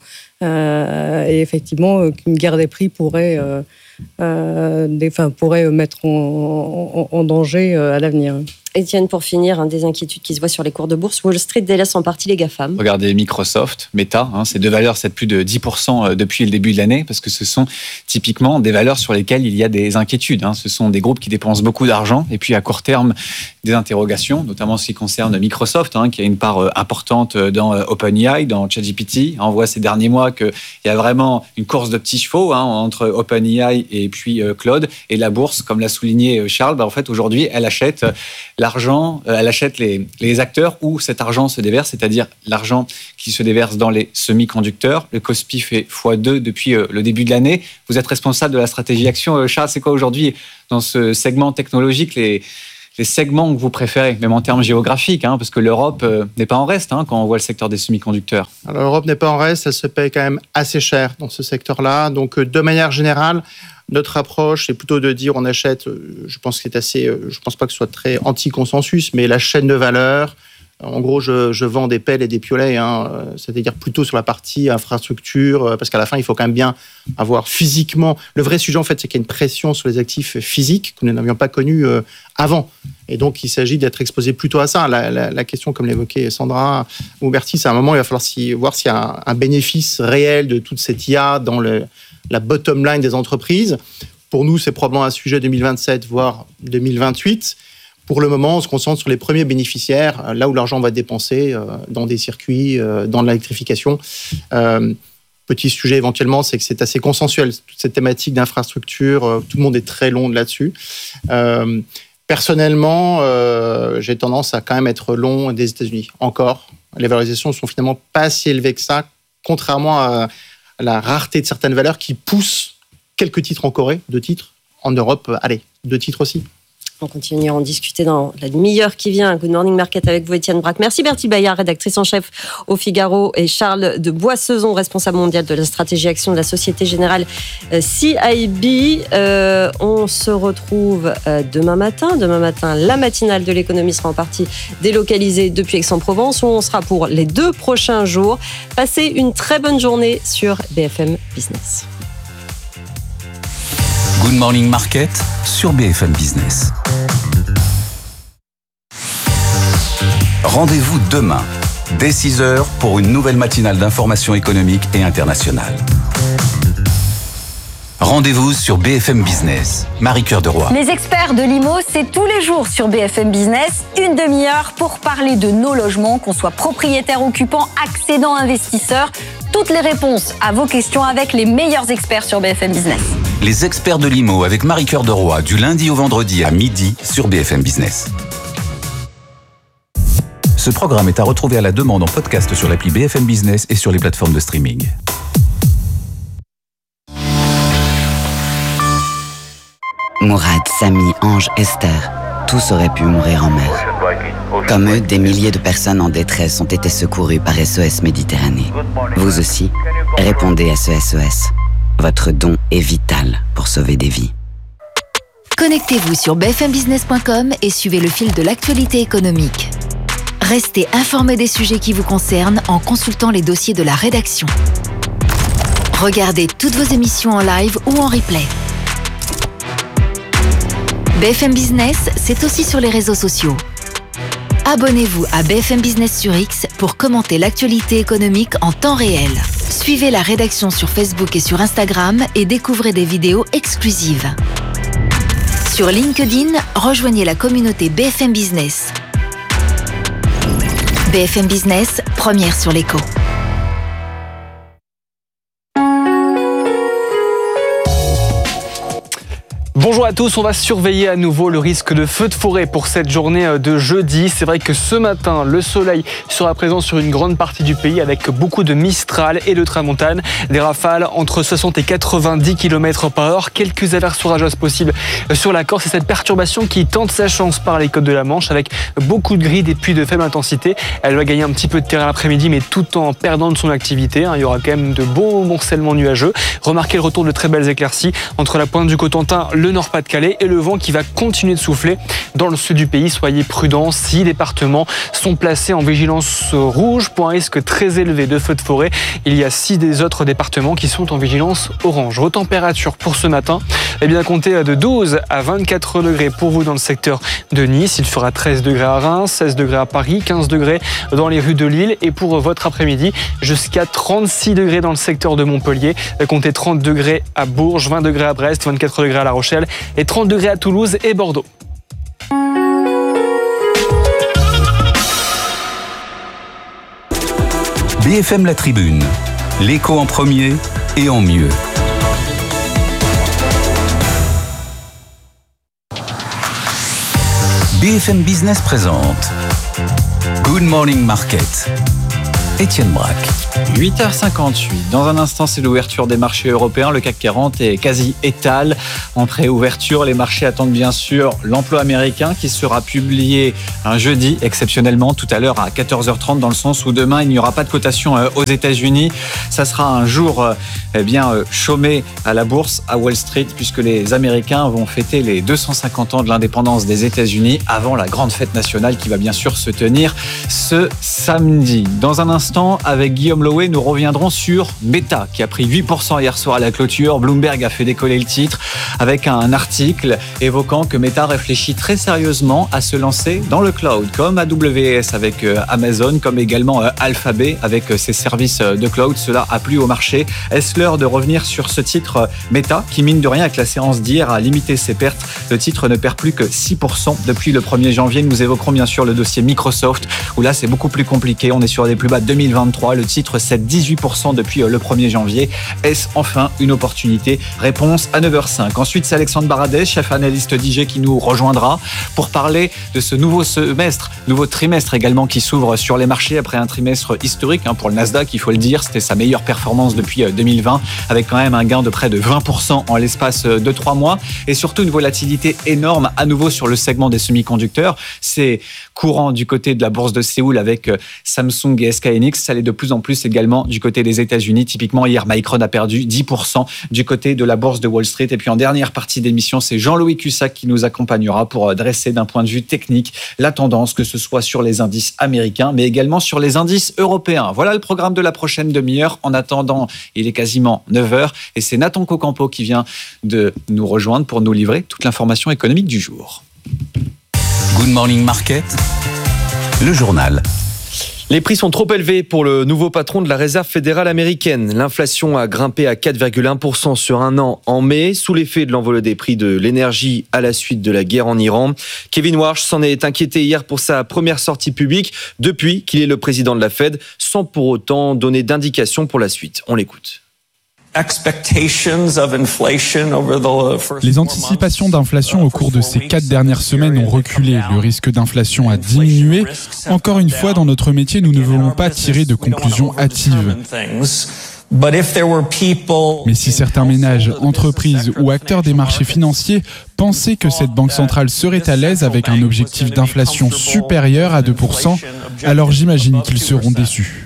Et effectivement, qu'une guerre des prix pourrait mettre en danger à l'avenir. Étienne, pour finir, des inquiétudes qui se voient sur les cours de bourse. Wall Street délaisse en partie les GAFAM. Regardez Microsoft, Meta, ces deux valeurs, c'est plus de 10% depuis le début de l'année, parce que ce sont typiquement des valeurs sur lesquelles il y a des inquiétudes. Ce sont des groupes qui dépensent beaucoup d'argent, et puis à court terme, des interrogations, notamment en ce qui concerne Microsoft, qui a une part importante dans OpenAI, dans ChatGPT. On voit ces derniers mois qu'il y a vraiment une course de petits chevaux entre OpenAI et puis Claude. Et la bourse, comme l'a souligné Charles, en fait, aujourd'hui, elle achète l'argent, elle achète les acteurs où cet argent se déverse, c'est-à-dire l'argent qui se déverse dans les semi-conducteurs. Le Kospi fait x2 depuis le début de l'année. Vous êtes responsable de la stratégie action. Charles, c'est quoi aujourd'hui dans ce segment technologique les segments que vous préférez, même en termes géographiques, parce que l'Europe n'est pas en reste quand on voit le secteur des semi-conducteurs. Alors, l'Europe n'est pas en reste, elle se paye quand même assez cher dans ce secteur-là. Donc, de manière générale, notre approche, c'est plutôt de dire on achète, je pense que c'est assez, je pense pas que ce soit très anti-consensus, mais la chaîne de valeur. En gros, je vends des pelles et des piolets, c'est-à-dire plutôt sur la partie infrastructure, parce qu'à la fin, il faut quand même bien avoir physiquement... Le vrai sujet, en fait, c'est qu'il y a une pression sur les actifs physiques que nous n'avions pas connus avant. Et donc, il s'agit d'être exposé plutôt à ça. La question, comme l'évoquait Sandra ou Bertie, c'est à un moment, il va falloir voir s'il y a un bénéfice réel de toute cette IA dans la bottom line des entreprises. Pour nous, c'est probablement un sujet 2027, voire 2028. Pour le moment, on se concentre sur les premiers bénéficiaires, là où l'argent va être dépensé, dans des circuits, dans l'électrification. Petit sujet éventuellement, c'est que c'est assez consensuel, toute cette thématique d'infrastructure, tout le monde est très long là-dessus. Personnellement, j'ai tendance à quand même être long des États-Unis. Encore, les valorisations sont finalement pas si élevées que ça, contrairement à la rareté de certaines valeurs qui poussent quelques titres en Corée, 2 titres. En Europe, 2 titres aussi. On continue à en discuter dans la demi-heure qui vient. Good Morning Market avec vous, Étienne Braque. Merci Bertie Bayard, rédactrice en chef au Figaro, et Charles de Boissezon, responsable mondial de la stratégie action de la Société Générale CIB. On se retrouve demain matin. Demain matin, la matinale de l'économie sera en partie délocalisée depuis Aix-en-Provence, où on sera pour les 2 prochains jours. Passez une très bonne journée sur BFM Business. Good Morning Market sur BFM Business. Rendez-vous demain, dès 6h, pour une nouvelle matinale d'information économique et internationale. Rendez-vous sur BFM Business. Marie-Cœur de Roy. Les experts de l'IMO, c'est tous les jours sur BFM Business, une demi-heure pour parler de nos logements, qu'on soit propriétaire, occupant, accédant, investisseur. Toutes les réponses à vos questions avec les meilleurs experts sur BFM Business. Les experts de l'IMO avec Marie-Cœur de Roy, du lundi au vendredi à midi sur BFM Business. Ce programme est à retrouver à la demande en podcast sur l'appli BFM Business et sur les plateformes de streaming. Mourad, Samy, Ange, Esther, tous auraient pu mourir en mer. Comme eux, des milliers de personnes en détresse ont été secourues par SOS Méditerranée. Vous aussi, répondez à ce SOS. Votre don est vital pour sauver des vies. Connectez-vous sur bfmbusiness.com et suivez le fil de l'actualité économique. Restez informé des sujets qui vous concernent en consultant les dossiers de la rédaction. Regardez toutes vos émissions en live ou en replay. BFM Business, c'est aussi sur les réseaux sociaux. Abonnez-vous à BFM Business sur X pour commenter l'actualité économique en temps réel. Suivez la rédaction sur Facebook et sur Instagram et découvrez des vidéos exclusives. Sur LinkedIn, rejoignez la communauté BFM Business. BFM Business, première sur l'écho. Bonjour à tous, on va surveiller à nouveau le risque de feu de forêt pour cette journée de jeudi. C'est vrai que ce matin, le soleil sera présent sur une grande partie du pays avec beaucoup de Mistral et de Tramontane. Des rafales entre 60 et 90 km/h. Quelques averses orageuses possibles sur la Corse. Et cette perturbation qui tente sa chance par les côtes de la Manche avec beaucoup de gris, des pluies de faible intensité. Elle va gagner un petit peu de terrain l'après-midi, mais tout en perdant de son activité. Il y aura quand même de beaux morcellements nuageux. Remarquez le retour de très belles éclaircies entre la pointe du Cotentin, le Nord-Pas-de-Calais et le vent qui va continuer de souffler dans le sud du pays. Soyez prudents, 6 départements sont placés en vigilance rouge pour un risque très élevé de feux de forêt. Il y a 6 des autres départements qui sont en vigilance orange. Vos températures pour ce matin, comptez de 12 à 24 degrés pour vous dans le secteur de Nice. Il fera 13 degrés à Reims, 16 degrés à Paris, 15 degrés dans les rues de Lille. Et pour votre après-midi, jusqu'à 36 degrés dans le secteur de Montpellier. Comptez 30 degrés à Bourges, 20 degrés à Brest, 24 degrés à La Rochelle et 30 degrés à Toulouse et Bordeaux. BFM La Tribune, l'écho en premier et en mieux. BFM Business présente Good Morning Market. Étienne Braque. 8h58. Dans un instant, c'est l'ouverture des marchés européens. Le CAC 40 est quasi étal. En pré-ouverture, les marchés attendent bien sûr l'emploi américain qui sera publié un jeudi, exceptionnellement, tout à l'heure à 14h30, dans le sens où demain, il n'y aura pas de cotation aux États-Unis. Ça sera un jour chômé à la bourse, à Wall Street, puisque les Américains vont fêter les 250 ans de l'indépendance des États-Unis avant la grande fête nationale qui va bien sûr se tenir ce samedi. Dans un instant, avec Guillaume Loé, nous reviendrons sur Meta, qui a pris 8% hier soir à la clôture. Bloomberg a fait décoller le titre avec un article évoquant que Meta réfléchit très sérieusement à se lancer dans le cloud, comme AWS avec Amazon, comme également Alphabet avec ses services de cloud. Cela a plu au marché. Est-ce l'heure de revenir sur ce titre Meta, qui mine de rien avec la séance d'hier a limité ses pertes? Le titre ne perd plus que 6% depuis le 1er janvier. Nous évoquerons bien sûr le dossier Microsoft, où là c'est beaucoup plus compliqué. On est sur des plus bas de 2023. Le titre cède 18% depuis le 1er janvier. Est-ce enfin une opportunité? Réponse à 9h05. Ensuite, c'est Alexandre Baradez, chef analyste d'IG, qui nous rejoindra pour parler de ce nouveau trimestre également qui s'ouvre sur les marchés après un trimestre historique pour le Nasdaq, il faut le dire. C'était sa meilleure performance depuis 2020, avec quand même un gain de près de 20% en l'espace de 3 mois. Et surtout une volatilité énorme à nouveau sur le segment des semi-conducteurs. C'est courant du côté de la bourse de Séoul avec Samsung et SK hynix. Ça l'est de plus en plus également du côté des États-Unis. Typiquement, hier, Micron a perdu 10% du côté de la bourse de Wall Street. Et puis en dernière partie d'émission, c'est Jean-Louis Cussac qui nous accompagnera pour dresser d'un point de vue technique la tendance, que ce soit sur les indices américains, mais également sur les indices européens. Voilà le programme de la prochaine demi-heure. En attendant, il est quasiment 9h et c'est Nathan Cocampo qui vient de nous rejoindre pour nous livrer toute l'information économique du jour. Good Morning Market, le journal. Les prix sont trop élevés pour le nouveau patron de la Réserve fédérale américaine. L'inflation a grimpé à 4,1% sur un an en mai, sous l'effet de l'envolée des prix de l'énergie à la suite de la guerre en Iran. Kevin Warsh s'en est inquiété hier pour sa première sortie publique depuis qu'il est le président de la Fed, sans pour autant donner d'indication pour la suite. On l'écoute. Les anticipations d'inflation au cours de ces 4 dernières semaines ont reculé. Le risque d'inflation a diminué. Encore une fois, dans notre métier, nous ne voulons pas tirer de conclusions hâtives. Mais si certains ménages, entreprises ou acteurs des marchés financiers pensaient que cette banque centrale serait à l'aise avec un objectif d'inflation supérieur à 2%, alors j'imagine qu'ils seront déçus.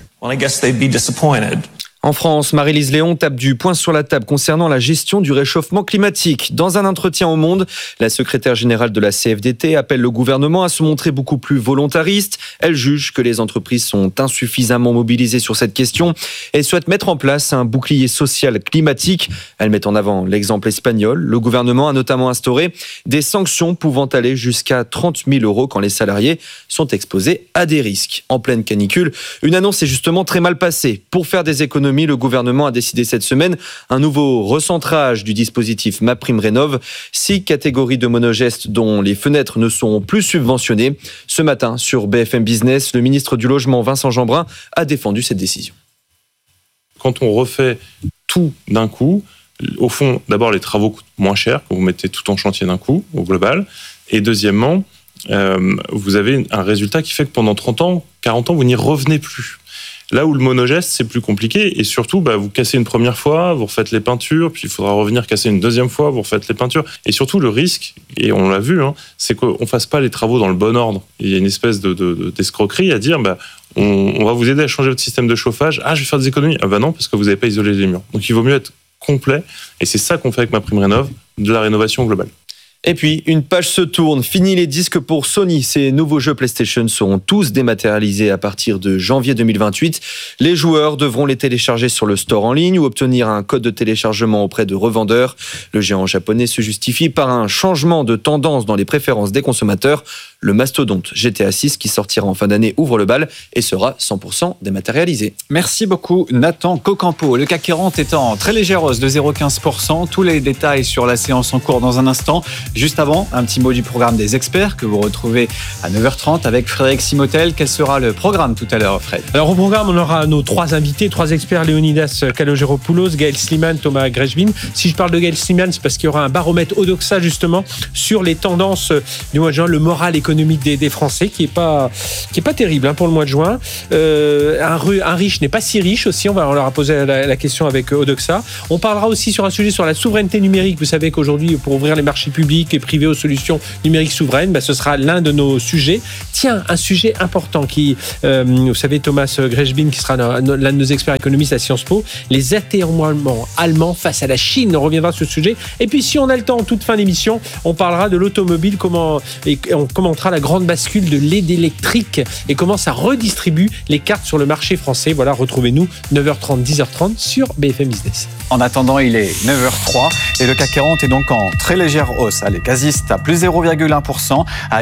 En France, Marie-Lise Léon tape du poing sur la table concernant la gestion du réchauffement climatique. Dans un entretien au Monde, la secrétaire générale de la CFDT appelle le gouvernement à se montrer beaucoup plus volontariste. Elle juge que les entreprises sont insuffisamment mobilisées sur cette question et souhaite mettre en place un bouclier social climatique. Elle met en avant l'exemple espagnol. Le gouvernement a notamment instauré des sanctions pouvant aller jusqu'à 30 000 € quand les salariés sont exposés à des risques. En pleine canicule, une annonce est justement très mal passée. Pour faire des économies, le gouvernement a décidé cette semaine un nouveau recentrage du dispositif MaPrimeRénov'. 6 catégories de monogestes dont les fenêtres ne sont plus subventionnées. Ce matin, sur BFM Business, le ministre du Logement, Vincent Jeanbrun, a défendu cette décision. Quand on refait tout d'un coup, au fond, d'abord, les travaux coûtent moins cher quand vous mettez tout en chantier d'un coup, au global. Et deuxièmement, vous avez un résultat qui fait que pendant 30 ans, 40 ans, vous n'y revenez plus. Là où le monogeste, c'est plus compliqué et surtout, vous cassez une première fois, vous refaites les peintures, puis il faudra revenir casser une deuxième fois, vous refaites les peintures. Et surtout, le risque, et on l'a vu, c'est qu'on ne fasse pas les travaux dans le bon ordre. Il y a une espèce d'escroquerie à dire, on va vous aider à changer votre système de chauffage. Ah, je vais faire des économies. Ah non, parce que vous n'avez pas isolé les murs. Donc il vaut mieux être complet et c'est ça qu'on fait avec MaPrimeRénov', de la rénovation globale. Et puis, une page se tourne. Fini les disques pour Sony. Ces nouveaux jeux PlayStation seront tous dématérialisés à partir de janvier 2028. Les joueurs devront les télécharger sur le store en ligne ou obtenir un code de téléchargement auprès de revendeurs. Le géant japonais se justifie par un changement de tendance dans les préférences des consommateurs. Le mastodonte GTA 6 qui sortira en fin d'année ouvre le bal et sera 100% dématérialisé. Merci beaucoup Nathan Cocampo. Le CAC 40 est en très légère hausse de 0,15%. Tous les détails sur la séance en cours dans un instant. Juste avant, un petit mot du programme des experts que vous retrouvez à 9h30 avec Frédéric Simotel. Quel sera le programme tout à l'heure, Fred ? Alors au programme, on aura nos 3 invités, 3 experts, Léonidas Kalogeropoulos, Gaël Sliman, Thomas Greshbin. Si je parle de Gaël Sliman, c'est parce qu'il y aura un baromètre Odoxa justement sur les tendances du mois de juin, le moral économique des Français qui est pas terrible pour le mois de juin. Un riche n'est pas si riche aussi, on leur a posé la question avec Odoxa. On parlera aussi sur un sujet sur la souveraineté numérique. Vous savez qu'aujourd'hui, pour ouvrir les marchés publics et privés aux solutions numériques souveraines, ce sera l'un de nos sujets. Tiens, un sujet important qui, vous savez, Thomas Greshbin, qui sera l'un de nos experts économistes à Sciences Po, les atermoiements allemands face à la Chine. On reviendra sur ce sujet. Et puis, si on a le temps, en toute fin d'émission, on parlera de l'automobile, et on commentera la grande bascule de l'aide électrique et comment ça redistribue les cartes sur le marché français. Voilà, retrouvez-nous 9h30, 10h30 sur BFM Business. En attendant, il est 9h03 et le CAC 40 est donc en très légère hausse. Les casistes à plus 0,1% à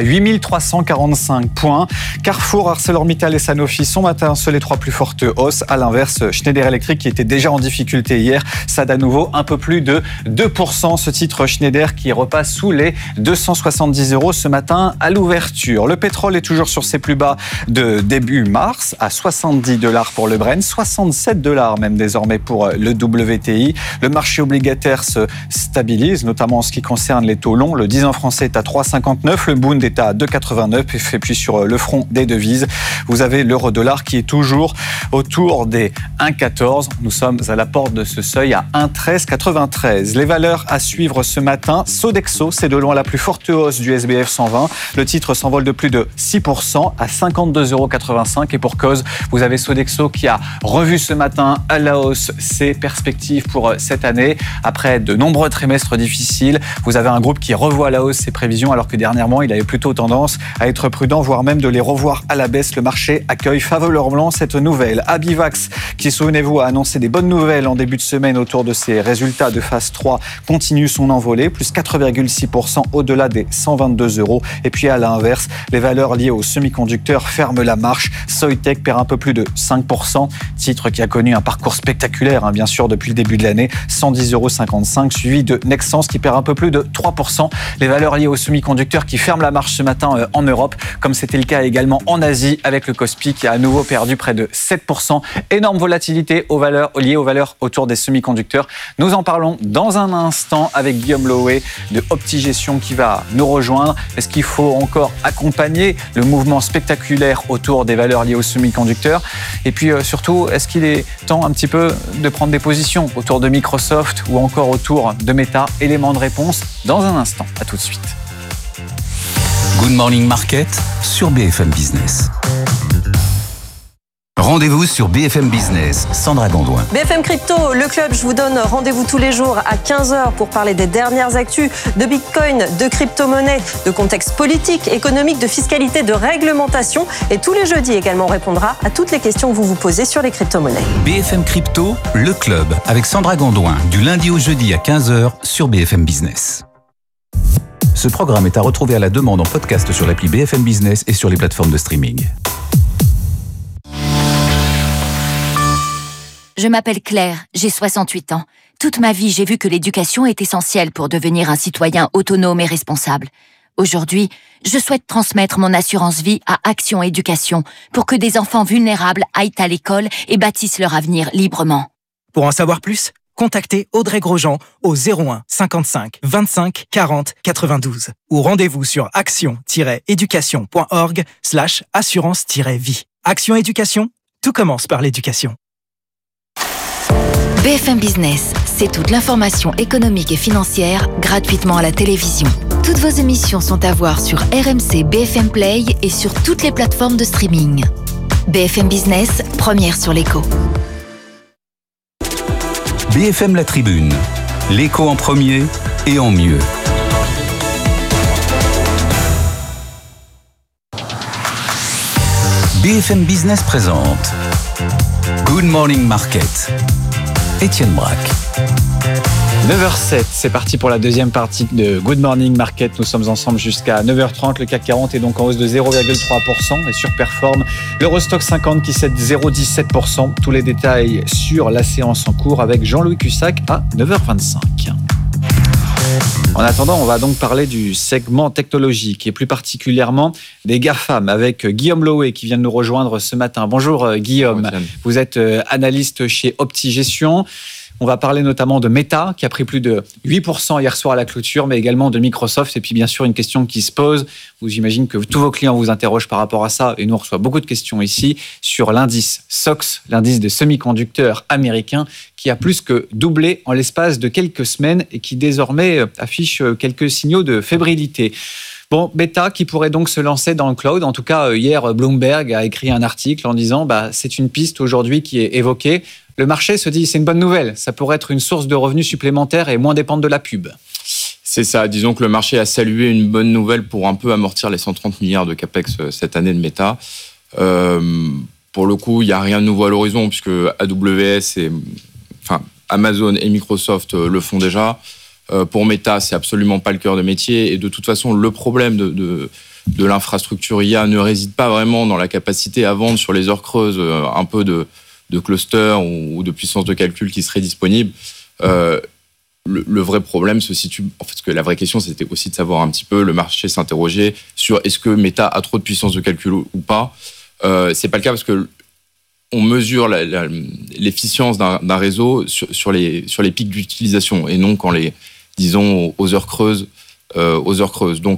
8345 points. Carrefour, ArcelorMittal et Sanofi sont matin seuls les 3 plus fortes hausses. À l'inverse, Schneider Electric qui était déjà en difficulté hier, cède à nouveau un peu plus de 2%. Ce titre Schneider qui repasse sous les 270 € ce matin à l'ouverture. Le pétrole est toujours sur ses plus bas de début mars à $70 pour le Brent, $67 même désormais pour le WTI. Le marché obligataire se stabilise, notamment en ce qui concerne les taux longs. Le 10 ans français est à 3,59, le Bund est à 2,89 et puis sur le front des devises, vous avez l'euro-dollar qui est toujours autour des 1,14. Nous sommes à la porte de ce seuil à 1,1393. Les valeurs à suivre ce matin, Sodexo, c'est de loin la plus forte hausse du SBF 120. Le titre s'envole de plus de 6% à 52,85 € et pour cause, vous avez Sodexo qui a revu ce matin à la hausse ses perspectives pour cette année. Après de nombreux trimestres difficiles, vous avez un groupe qui revoit à la hausse ses prévisions alors que dernièrement, il avait plutôt tendance à être prudent, voire même de les revoir à la baisse. Le marché accueille favorablement cette nouvelle. Abivax, qui, souvenez-vous, a annoncé des bonnes nouvelles en début de semaine autour de ses résultats de phase 3, continue son envolée, plus 4,6% au-delà des 122 €. Et puis à l'inverse, les valeurs liées aux semi-conducteurs ferment la marche. Soitec perd un peu plus de 5%, titre qui a connu un parcours spectaculaire, bien sûr, depuis le début de l'année, 110,55 €, suivi de Nexans qui perd un peu plus de 3%. Les valeurs liées aux semi-conducteurs qui ferment la marche ce matin en Europe, comme c'était le cas également en Asie avec le Kospi qui a à nouveau perdu près de 7%. Énorme volatilité liée aux valeurs autour des semi-conducteurs. Nous en parlons dans un instant avec Guillaume Loé de Optigestion qui va nous rejoindre. Est-ce qu'il faut encore accompagner le mouvement spectaculaire autour des valeurs liées aux semi-conducteurs ? Et puis surtout, est-ce qu'il est temps un petit peu de prendre des positions autour de Microsoft ou encore autour de Meta? Élément de réponse dans un instant. À tout de suite. Good Morning Market sur BFM Business. Rendez-vous sur BFM Business, Sandra Gondouin. BFM Crypto, le club, je vous donne rendez-vous tous les jours à 15h pour parler des dernières actus de Bitcoin, de crypto-monnaie, de contexte politique, économique, de fiscalité, de réglementation. Et tous les jeudis également, on répondra à toutes les questions que vous vous posez sur les crypto-monnaies. BFM Crypto, le club, avec Sandra Gondouin, du lundi au jeudi à 15h sur BFM Business. Ce programme est à retrouver à la demande en podcast sur l'appli BFM Business et sur les plateformes de streaming. Je m'appelle Claire, j'ai 68 ans. Toute ma vie, j'ai vu que l'éducation est essentielle pour devenir un citoyen autonome et responsable. Aujourd'hui, je souhaite transmettre mon assurance vie à Action Éducation pour que des enfants vulnérables aillent à l'école et bâtissent leur avenir librement. Pour en savoir plus, contactez Audrey Grosjean au 01 55 25 40 92 ou rendez-vous sur action-éducation.org/assurance-vie. Action Éducation, tout commence par l'éducation. BFM Business, c'est toute l'information économique et financière gratuitement à la télévision. Toutes vos émissions sont à voir sur RMC BFM Play et sur toutes les plateformes de streaming. BFM Business, première sur l'écho. BFM La Tribune, l'écho en premier et en mieux. BFM Business présente Good Morning Market. Étienne Braque. 9h07, c'est parti pour la deuxième partie de Good Morning Market. Nous sommes ensemble jusqu'à 9h30. Le CAC 40 est donc en hausse de 0,3% et surperforme l'Eurostoxx 50 qui cède 0,17%. Tous les détails sur la séance en cours avec Jean-Louis Cussac à 9h25. En attendant, on va donc parler du segment technologique et plus particulièrement des GAFAM avec Guillaume Lohé qui vient de nous rejoindre ce matin. Bonjour Guillaume, bonjour, vous êtes analyste chez OptiGestion. On va parler notamment de Meta qui a pris plus de 8% hier soir à la clôture, mais également de Microsoft. Et puis bien sûr, une question qui se pose, j'imagine que tous vos clients vous interrogent par rapport à ça, et nous on reçoit beaucoup de questions ici, sur l'indice SOX, l'indice des semi-conducteurs américains, qui a plus que doublé en l'espace de quelques semaines et qui désormais affiche quelques signaux de fébrilité. Bon, Meta qui pourrait donc se lancer dans le cloud. En tout cas, hier, Bloomberg a écrit un article en disant c'est une piste aujourd'hui qui est évoquée. Le marché se dit c'est une bonne nouvelle. Ça pourrait être une source de revenus supplémentaires et moins dépendre de la pub. C'est ça. Disons que le marché a salué une bonne nouvelle pour un peu amortir les 130 milliards de capex cette année de Meta. Pour le coup, il n'y a rien de nouveau à l'horizon puisque Amazon et Microsoft le font déjà. Pour Meta, c'est absolument pas le cœur de métier. Et de toute façon, le problème de l'infrastructure IA ne réside pas vraiment dans la capacité à vendre sur les heures creuses un peu de cluster ou de puissance de calcul qui serait disponible. Le vrai problème se situe... En fait, que la vraie question, c'était aussi de savoir un petit peu, le marché s'interroger sur est-ce que Meta a trop de puissance de calcul ou pas. C'est pas le cas parce que on mesure l'efficience d'un réseau sur les pics d'utilisation et non aux heures creuses. Donc,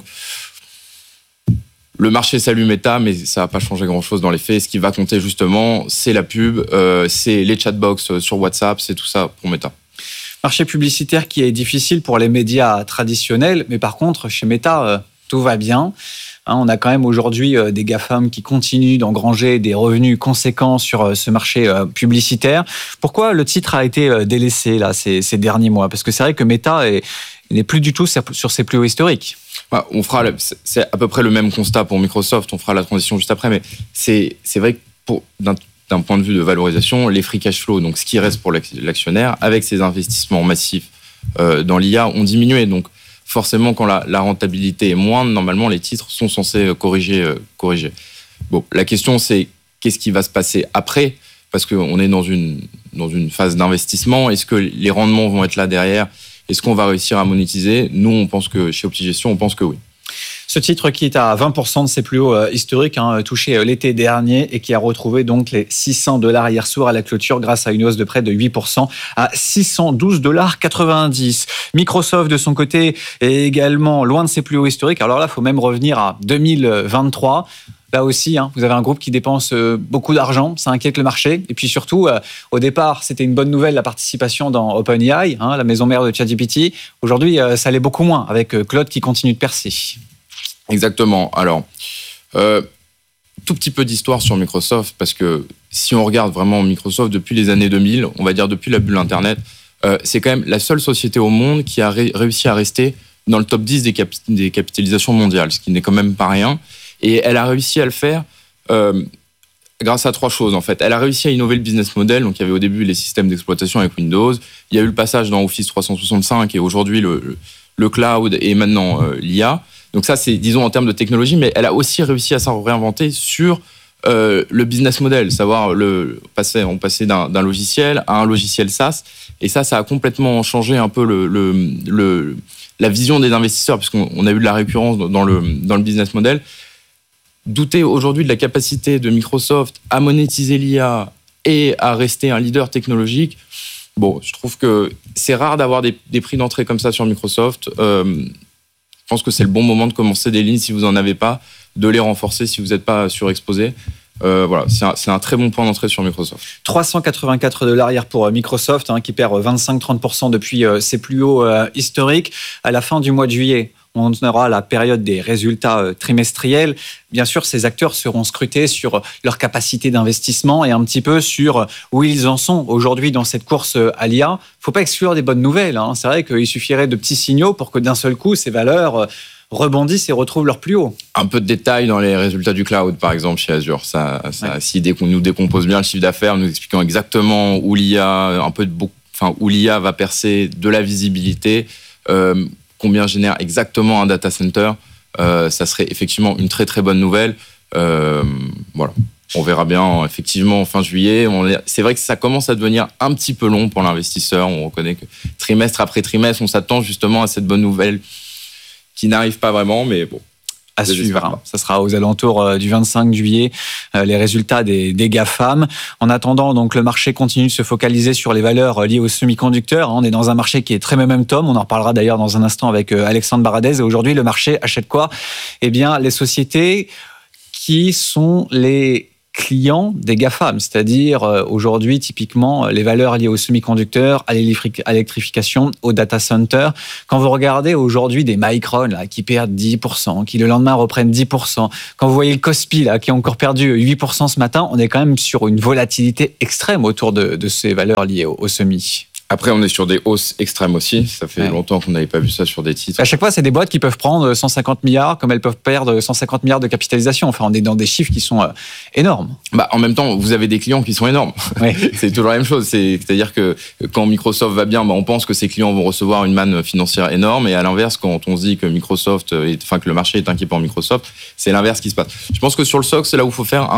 le marché salue Meta, mais ça n'a pas changé grand-chose dans les faits. Ce qui va compter justement, c'est la pub, c'est les chatbox sur WhatsApp, c'est tout ça pour Meta. Marché publicitaire qui est difficile pour les médias traditionnels, mais par contre, chez Meta, tout va bien. On a quand même aujourd'hui des GAFAM qui continuent d'engranger des revenus conséquents sur ce marché publicitaire. Pourquoi le titre a été délaissé là, ces derniers mois ? Parce que c'est vrai que Meta n'est plus du tout sur ses plus hauts historiques. C'est à peu près le même constat pour Microsoft, on fera la transition juste après, mais c'est vrai que d'un point de vue de valorisation, les free cash flow, donc ce qui reste pour l'actionnaire, avec ces investissements massifs dans l'IA, ont diminué. Donc forcément, quand la rentabilité est moindre, normalement, les titres sont censés corriger. Bon, la question, c'est qu'est-ce qui va se passer après ? Parce qu'on est dans une phase d'investissement. Est-ce que les rendements vont être là derrière ? Est-ce qu'on va réussir à monétiser ? Nous, on pense que chez OptiGestion, on pense que oui. Ce titre qui est à 20% de ses plus hauts historiques, touché l'été dernier et qui a retrouvé donc les $600 hier soir à la clôture grâce à une hausse de près de 8% à $612,90. Microsoft, de son côté, est également loin de ses plus hauts historiques. Alors là, il faut même revenir à 2023. Là aussi, vous avez un groupe qui dépense beaucoup d'argent, ça inquiète le marché. Et puis surtout, au départ, c'était une bonne nouvelle, la participation dans OpenAI, la maison mère de ChatGPT. Aujourd'hui, ça l'est beaucoup moins, avec Claude qui continue de percer. Exactement. Alors, tout petit peu d'histoire sur Microsoft, parce que si on regarde vraiment Microsoft depuis les années 2000, on va dire depuis la bulle Internet, c'est quand même la seule société au monde qui a réussi à rester dans le top 10 des capitalisations mondiales, ce qui n'est quand même pas rien. Et elle a réussi à le faire grâce à trois choses, en fait. Elle a réussi à innover le business model. Donc, il y avait au début les systèmes d'exploitation avec Windows. Il y a eu le passage dans Office 365 et aujourd'hui le cloud et maintenant l'IA. Donc ça, c'est, disons, en termes de technologie, mais elle a aussi réussi à s'en réinventer sur le business model, savoir on passait d'un logiciel à un logiciel SaaS. Et ça a complètement changé un peu la vision des investisseurs, puisqu'on a eu de la récurrence dans le business model. Douter aujourd'hui de la capacité de Microsoft à monétiser l'IA et à rester un leader technologique, bon, je trouve que c'est rare d'avoir des prix d'entrée comme ça sur Microsoft. Je pense que c'est le bon moment de commencer des lignes si vous n'en avez pas, de les renforcer si vous n'êtes pas surexposé. Voilà, c'est un très bon point d'entrée sur Microsoft. $384 hier pour Microsoft, qui perd 25-30% depuis ses plus hauts historiques. À la fin du mois de juillet, on aura la période des résultats trimestriels. Bien sûr, ces acteurs seront scrutés sur leur capacité d'investissement et un petit peu sur où ils en sont aujourd'hui dans cette course à l'IA. Il ne faut pas exclure des bonnes nouvelles. C'est vrai qu'il suffirait de petits signaux pour que d'un seul coup, ces valeurs rebondissent et retrouvent leur plus haut. Un peu de détails dans les résultats du cloud, par exemple, chez Azure. Si nous décompose bien le chiffre d'affaires, nous expliquant exactement où l'IA, où l'IA va percer de la visibilité, combien génère exactement un data center, ça serait effectivement une très très bonne nouvelle. Voilà. On verra bien effectivement fin juillet. C'est vrai que ça commence à devenir un petit peu long pour l'investisseur. On reconnaît que trimestre après trimestre, on s'attend justement à cette bonne nouvelle qui n'arrive pas vraiment, mais bon. À suivre. Ça sera aux alentours du 25 juillet, les résultats des GAFAM. En attendant, donc, le marché continue de se focaliser sur les valeurs liées aux semi-conducteurs. On est dans un marché qui est très momentum. On en reparlera d'ailleurs dans un instant avec Alexandre Baradez. Et aujourd'hui, le marché achète quoi? Eh bien, les sociétés qui sont les clients des GAFAM, c'est-à-dire aujourd'hui typiquement les valeurs liées aux semi-conducteurs, à l'électrification, au data center. Quand vous regardez aujourd'hui des Micron là, qui perdent 10%, qui le lendemain reprennent 10%, quand vous voyez le Kospi là, qui a encore perdu 8% ce matin, on est quand même sur une volatilité extrême autour de ces valeurs liées aux semi. Après, on est sur des hausses extrêmes aussi. Ça fait longtemps qu'on n'avait pas vu ça sur des titres. À chaque fois, c'est des boîtes qui peuvent prendre 150 milliards, comme elles peuvent perdre 150 milliards de capitalisation. Enfin, on est dans des chiffres qui sont énormes. En même temps, vous avez des clients qui sont énormes. Oui. C'est toujours la même chose. C'est-à-dire que quand Microsoft va bien, on pense que ses clients vont recevoir une manne financière énorme. Et à l'inverse, quand on se dit que que le marché est inquiet pour Microsoft, c'est l'inverse qui se passe. Je pense que sur le SOX, c'est là où il faut faire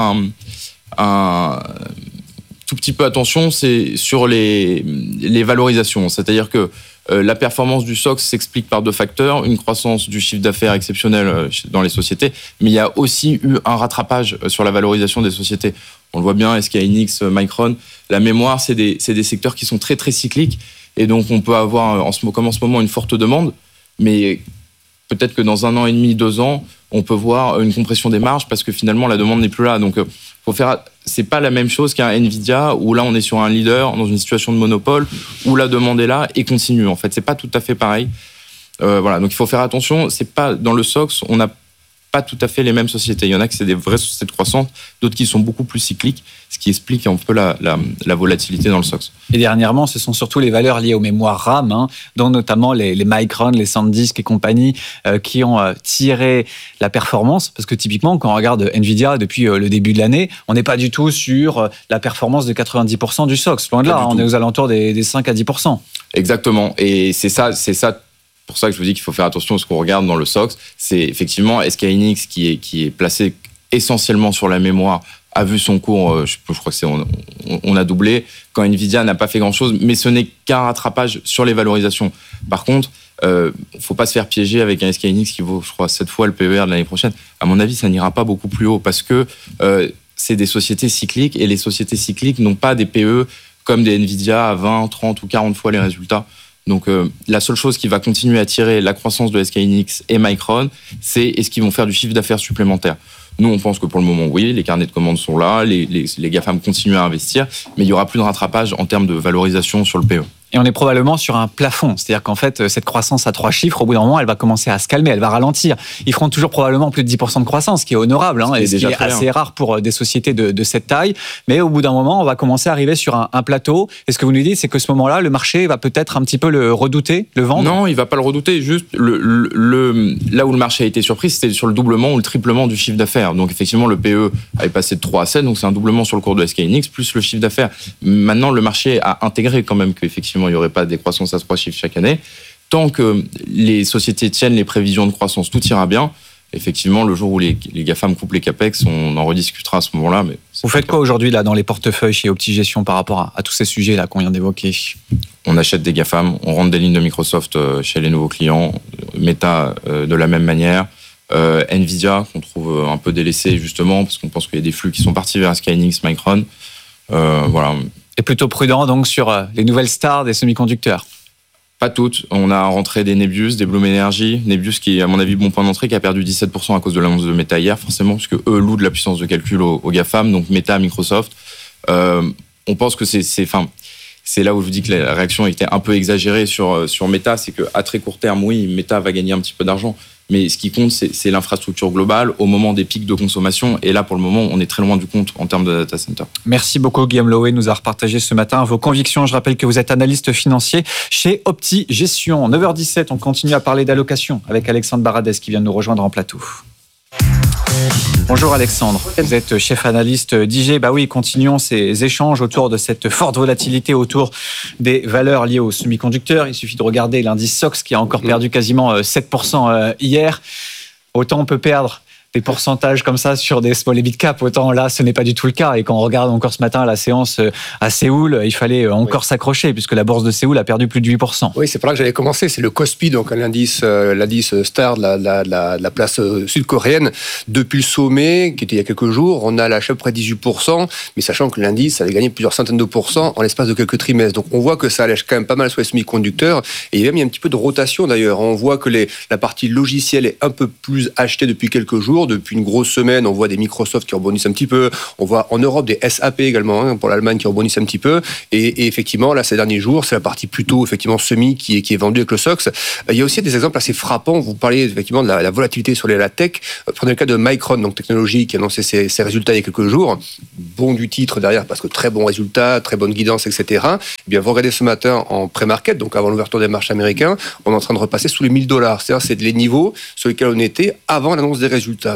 un tout petit peu attention, c'est sur les valorisations. C'est-à-dire que la performance du SOX s'explique par deux facteurs. Une croissance du chiffre d'affaires exceptionnelle dans les sociétés, mais il y a aussi eu un rattrapage sur la valorisation des sociétés. On le voit bien, SK Hynix, Micron. La mémoire, c'est des secteurs qui sont très, très cycliques. Et donc, on peut avoir, comme en ce moment, une forte demande. Mais peut-être que dans 1 an et demi, 2 ans, on peut voir une compression des marges parce que finalement, la demande n'est plus là. Donc, c'est pas la même chose qu'un Nvidia où là on est sur un leader dans une situation de monopole où la demande est là et continue. En fait, c'est pas tout à fait pareil. Voilà, donc il faut faire attention. C'est pas dans le SOX, on n'a pas tout à fait les mêmes sociétés. Il y en a qui c'est des vraies sociétés de croissance, d'autres qui sont beaucoup plus cycliques, ce qui explique un peu la volatilité dans le SOX. Et dernièrement, ce sont surtout les valeurs liées aux mémoires RAM, dont notamment les Micron, les SanDisk et compagnie, qui ont tiré la performance. Parce que typiquement, quand on regarde Nvidia depuis le début de l'année, on n'est pas du tout sur la performance de 90% du SOX. Loin de là, on est aux alentours des 5 à 10%. Exactement. Et c'est ça pour ça que je vous dis qu'il faut faire attention à ce qu'on regarde dans le SOX. C'est effectivement SK Hynix qui est placé essentiellement sur la mémoire, a vu son cours, je crois que on a doublé, quand Nvidia n'a pas fait grand-chose, mais ce n'est qu'un rattrapage sur les valorisations. Par contre, faut pas se faire piéger avec un SK Hynix qui vaut, je crois, 7 fois le PER de l'année prochaine. À mon avis, ça n'ira pas beaucoup plus haut parce que c'est des sociétés cycliques et les sociétés cycliques n'ont pas des PE comme des Nvidia à 20, 30 ou 40 fois les résultats. Donc, la seule chose qui va continuer à tirer la croissance de SK Hynix et Micron, c'est est-ce qu'ils vont faire du chiffre d'affaires supplémentaire. Nous, on pense que pour le moment, oui, les carnets de commandes sont là, les GAFAM continuent à investir, mais il n'y aura plus de rattrapage en termes de valorisation sur le PE. Et on est probablement sur un plafond. C'est-à-dire qu'en fait, cette croissance à 3 chiffres, au bout d'un moment, elle va commencer à se calmer, elle va ralentir. Ils feront toujours probablement plus de 10% de croissance, ce qui est honorable, et ce qui est assez rare pour des sociétés de cette taille. Mais au bout d'un moment, on va commencer à arriver sur un plateau. Et ce que vous nous dites, c'est que ce moment-là, le marché va peut-être un petit peu le redouter, le vendre? Non, il ne va pas le redouter. Juste là où le marché a été surpris, c'était sur le doublement ou le triplement du chiffre d'affaires. Donc effectivement, le PE avait passé de 3 à 7, donc c'est un doublement sur le cours de SK Hynix, plus le chiffre d'affaires. Maintenant, le marché a intégré quand même qu'effectivement, il n'y aurait pas des croissances à 3 chiffres chaque année. Tant que les sociétés tiennent les prévisions de croissance, tout ira bien. Effectivement, le jour où les GAFAM coupent les CAPEX, on en rediscutera à ce moment-là. Mais vous faites quoi aujourd'hui là, dans les portefeuilles chez Optigestion par rapport à tous ces sujets là qu'on vient d'évoquer? On achète des GAFAM, on rentre des lignes de Microsoft chez les nouveaux clients, Meta de la même manière, Nvidia qu'on trouve un peu délaissé justement parce qu'on pense qu'il y a des flux qui sont partis vers SK Hynix, Micron. Voilà. Et plutôt prudent donc sur les nouvelles stars des semi-conducteurs? Pas toutes. On a rentré des Nebius, des Bloom Energy. Nebius qui est à mon avis bon point d'entrée, qui a perdu 17% à cause de l'annonce de Meta hier, forcément, parce que eux louent de la puissance de calcul aux GAFAM, donc Meta, Microsoft. On pense que c'est là où je vous dis que la réaction était un peu exagérée sur Meta, c'est qu'à très court terme, oui, Meta va gagner un petit peu d'argent, Mais ce qui compte, c'est l'infrastructure globale au moment des pics de consommation. Et là, pour le moment, on est très loin du compte en termes de data center. Merci beaucoup, Guillaume Loé, nous a repartagé ce matin vos convictions. Je rappelle que vous êtes analyste financier chez Opti Gestion. 9h17, on continue à parler d'allocation avec Alexandre Baradès qui vient de nous rejoindre en plateau. Bonjour Alexandre, vous êtes chef analyste d'IG. Bah oui, continuons ces échanges autour de cette forte volatilité autour des valeurs liées aux semi-conducteurs. Il suffit de regarder l'indice SOX qui a encore perdu quasiment 7% hier. Autant on peut perdre des pourcentages comme ça sur des small et mid cap, autant là ce n'est pas du tout le cas. Et quand on regarde encore ce matin la séance à Séoul, il fallait encore s'accrocher puisque la bourse de Séoul a perdu plus de 8%. Oui, c'est par là que j'allais commencer. C'est le Kospi, donc l'indice star de la place sud-coréenne. Depuis le sommet, qui était il y a quelques jours, on a lâché à peu près 18%, mais sachant que l'indice avait gagné plusieurs centaines de pourcents en l'espace de quelques trimestres. Donc on voit que ça allège quand même pas mal sur les semi-conducteurs. Et il y a même un petit peu de rotation d'ailleurs. On voit que la partie logicielle est un peu plus achetée depuis quelques jours. Depuis une grosse semaine, on voit des Microsoft qui rebondissent un petit peu. On voit en Europe des SAP également, pour l'Allemagne, qui rebondissent un petit peu. Et effectivement, là, ces derniers jours, c'est la partie plutôt effectivement semi qui est vendue avec le SOX. Il y a aussi des exemples assez frappants. Vous parliez effectivement de la volatilité sur la tech. Prenez le cas de Micron, donc technologie, qui a annoncé ses résultats il y a quelques jours. Bon du titre derrière, parce que très bons résultats, très bonne guidance, etc. Eh bien, vous regardez ce matin en pré-market, donc avant l'ouverture des marchés américains, on est en train de repasser sous les $1,000. C'est-à-dire, c'est les niveaux sur lesquels on était avant l'annonce des résultats.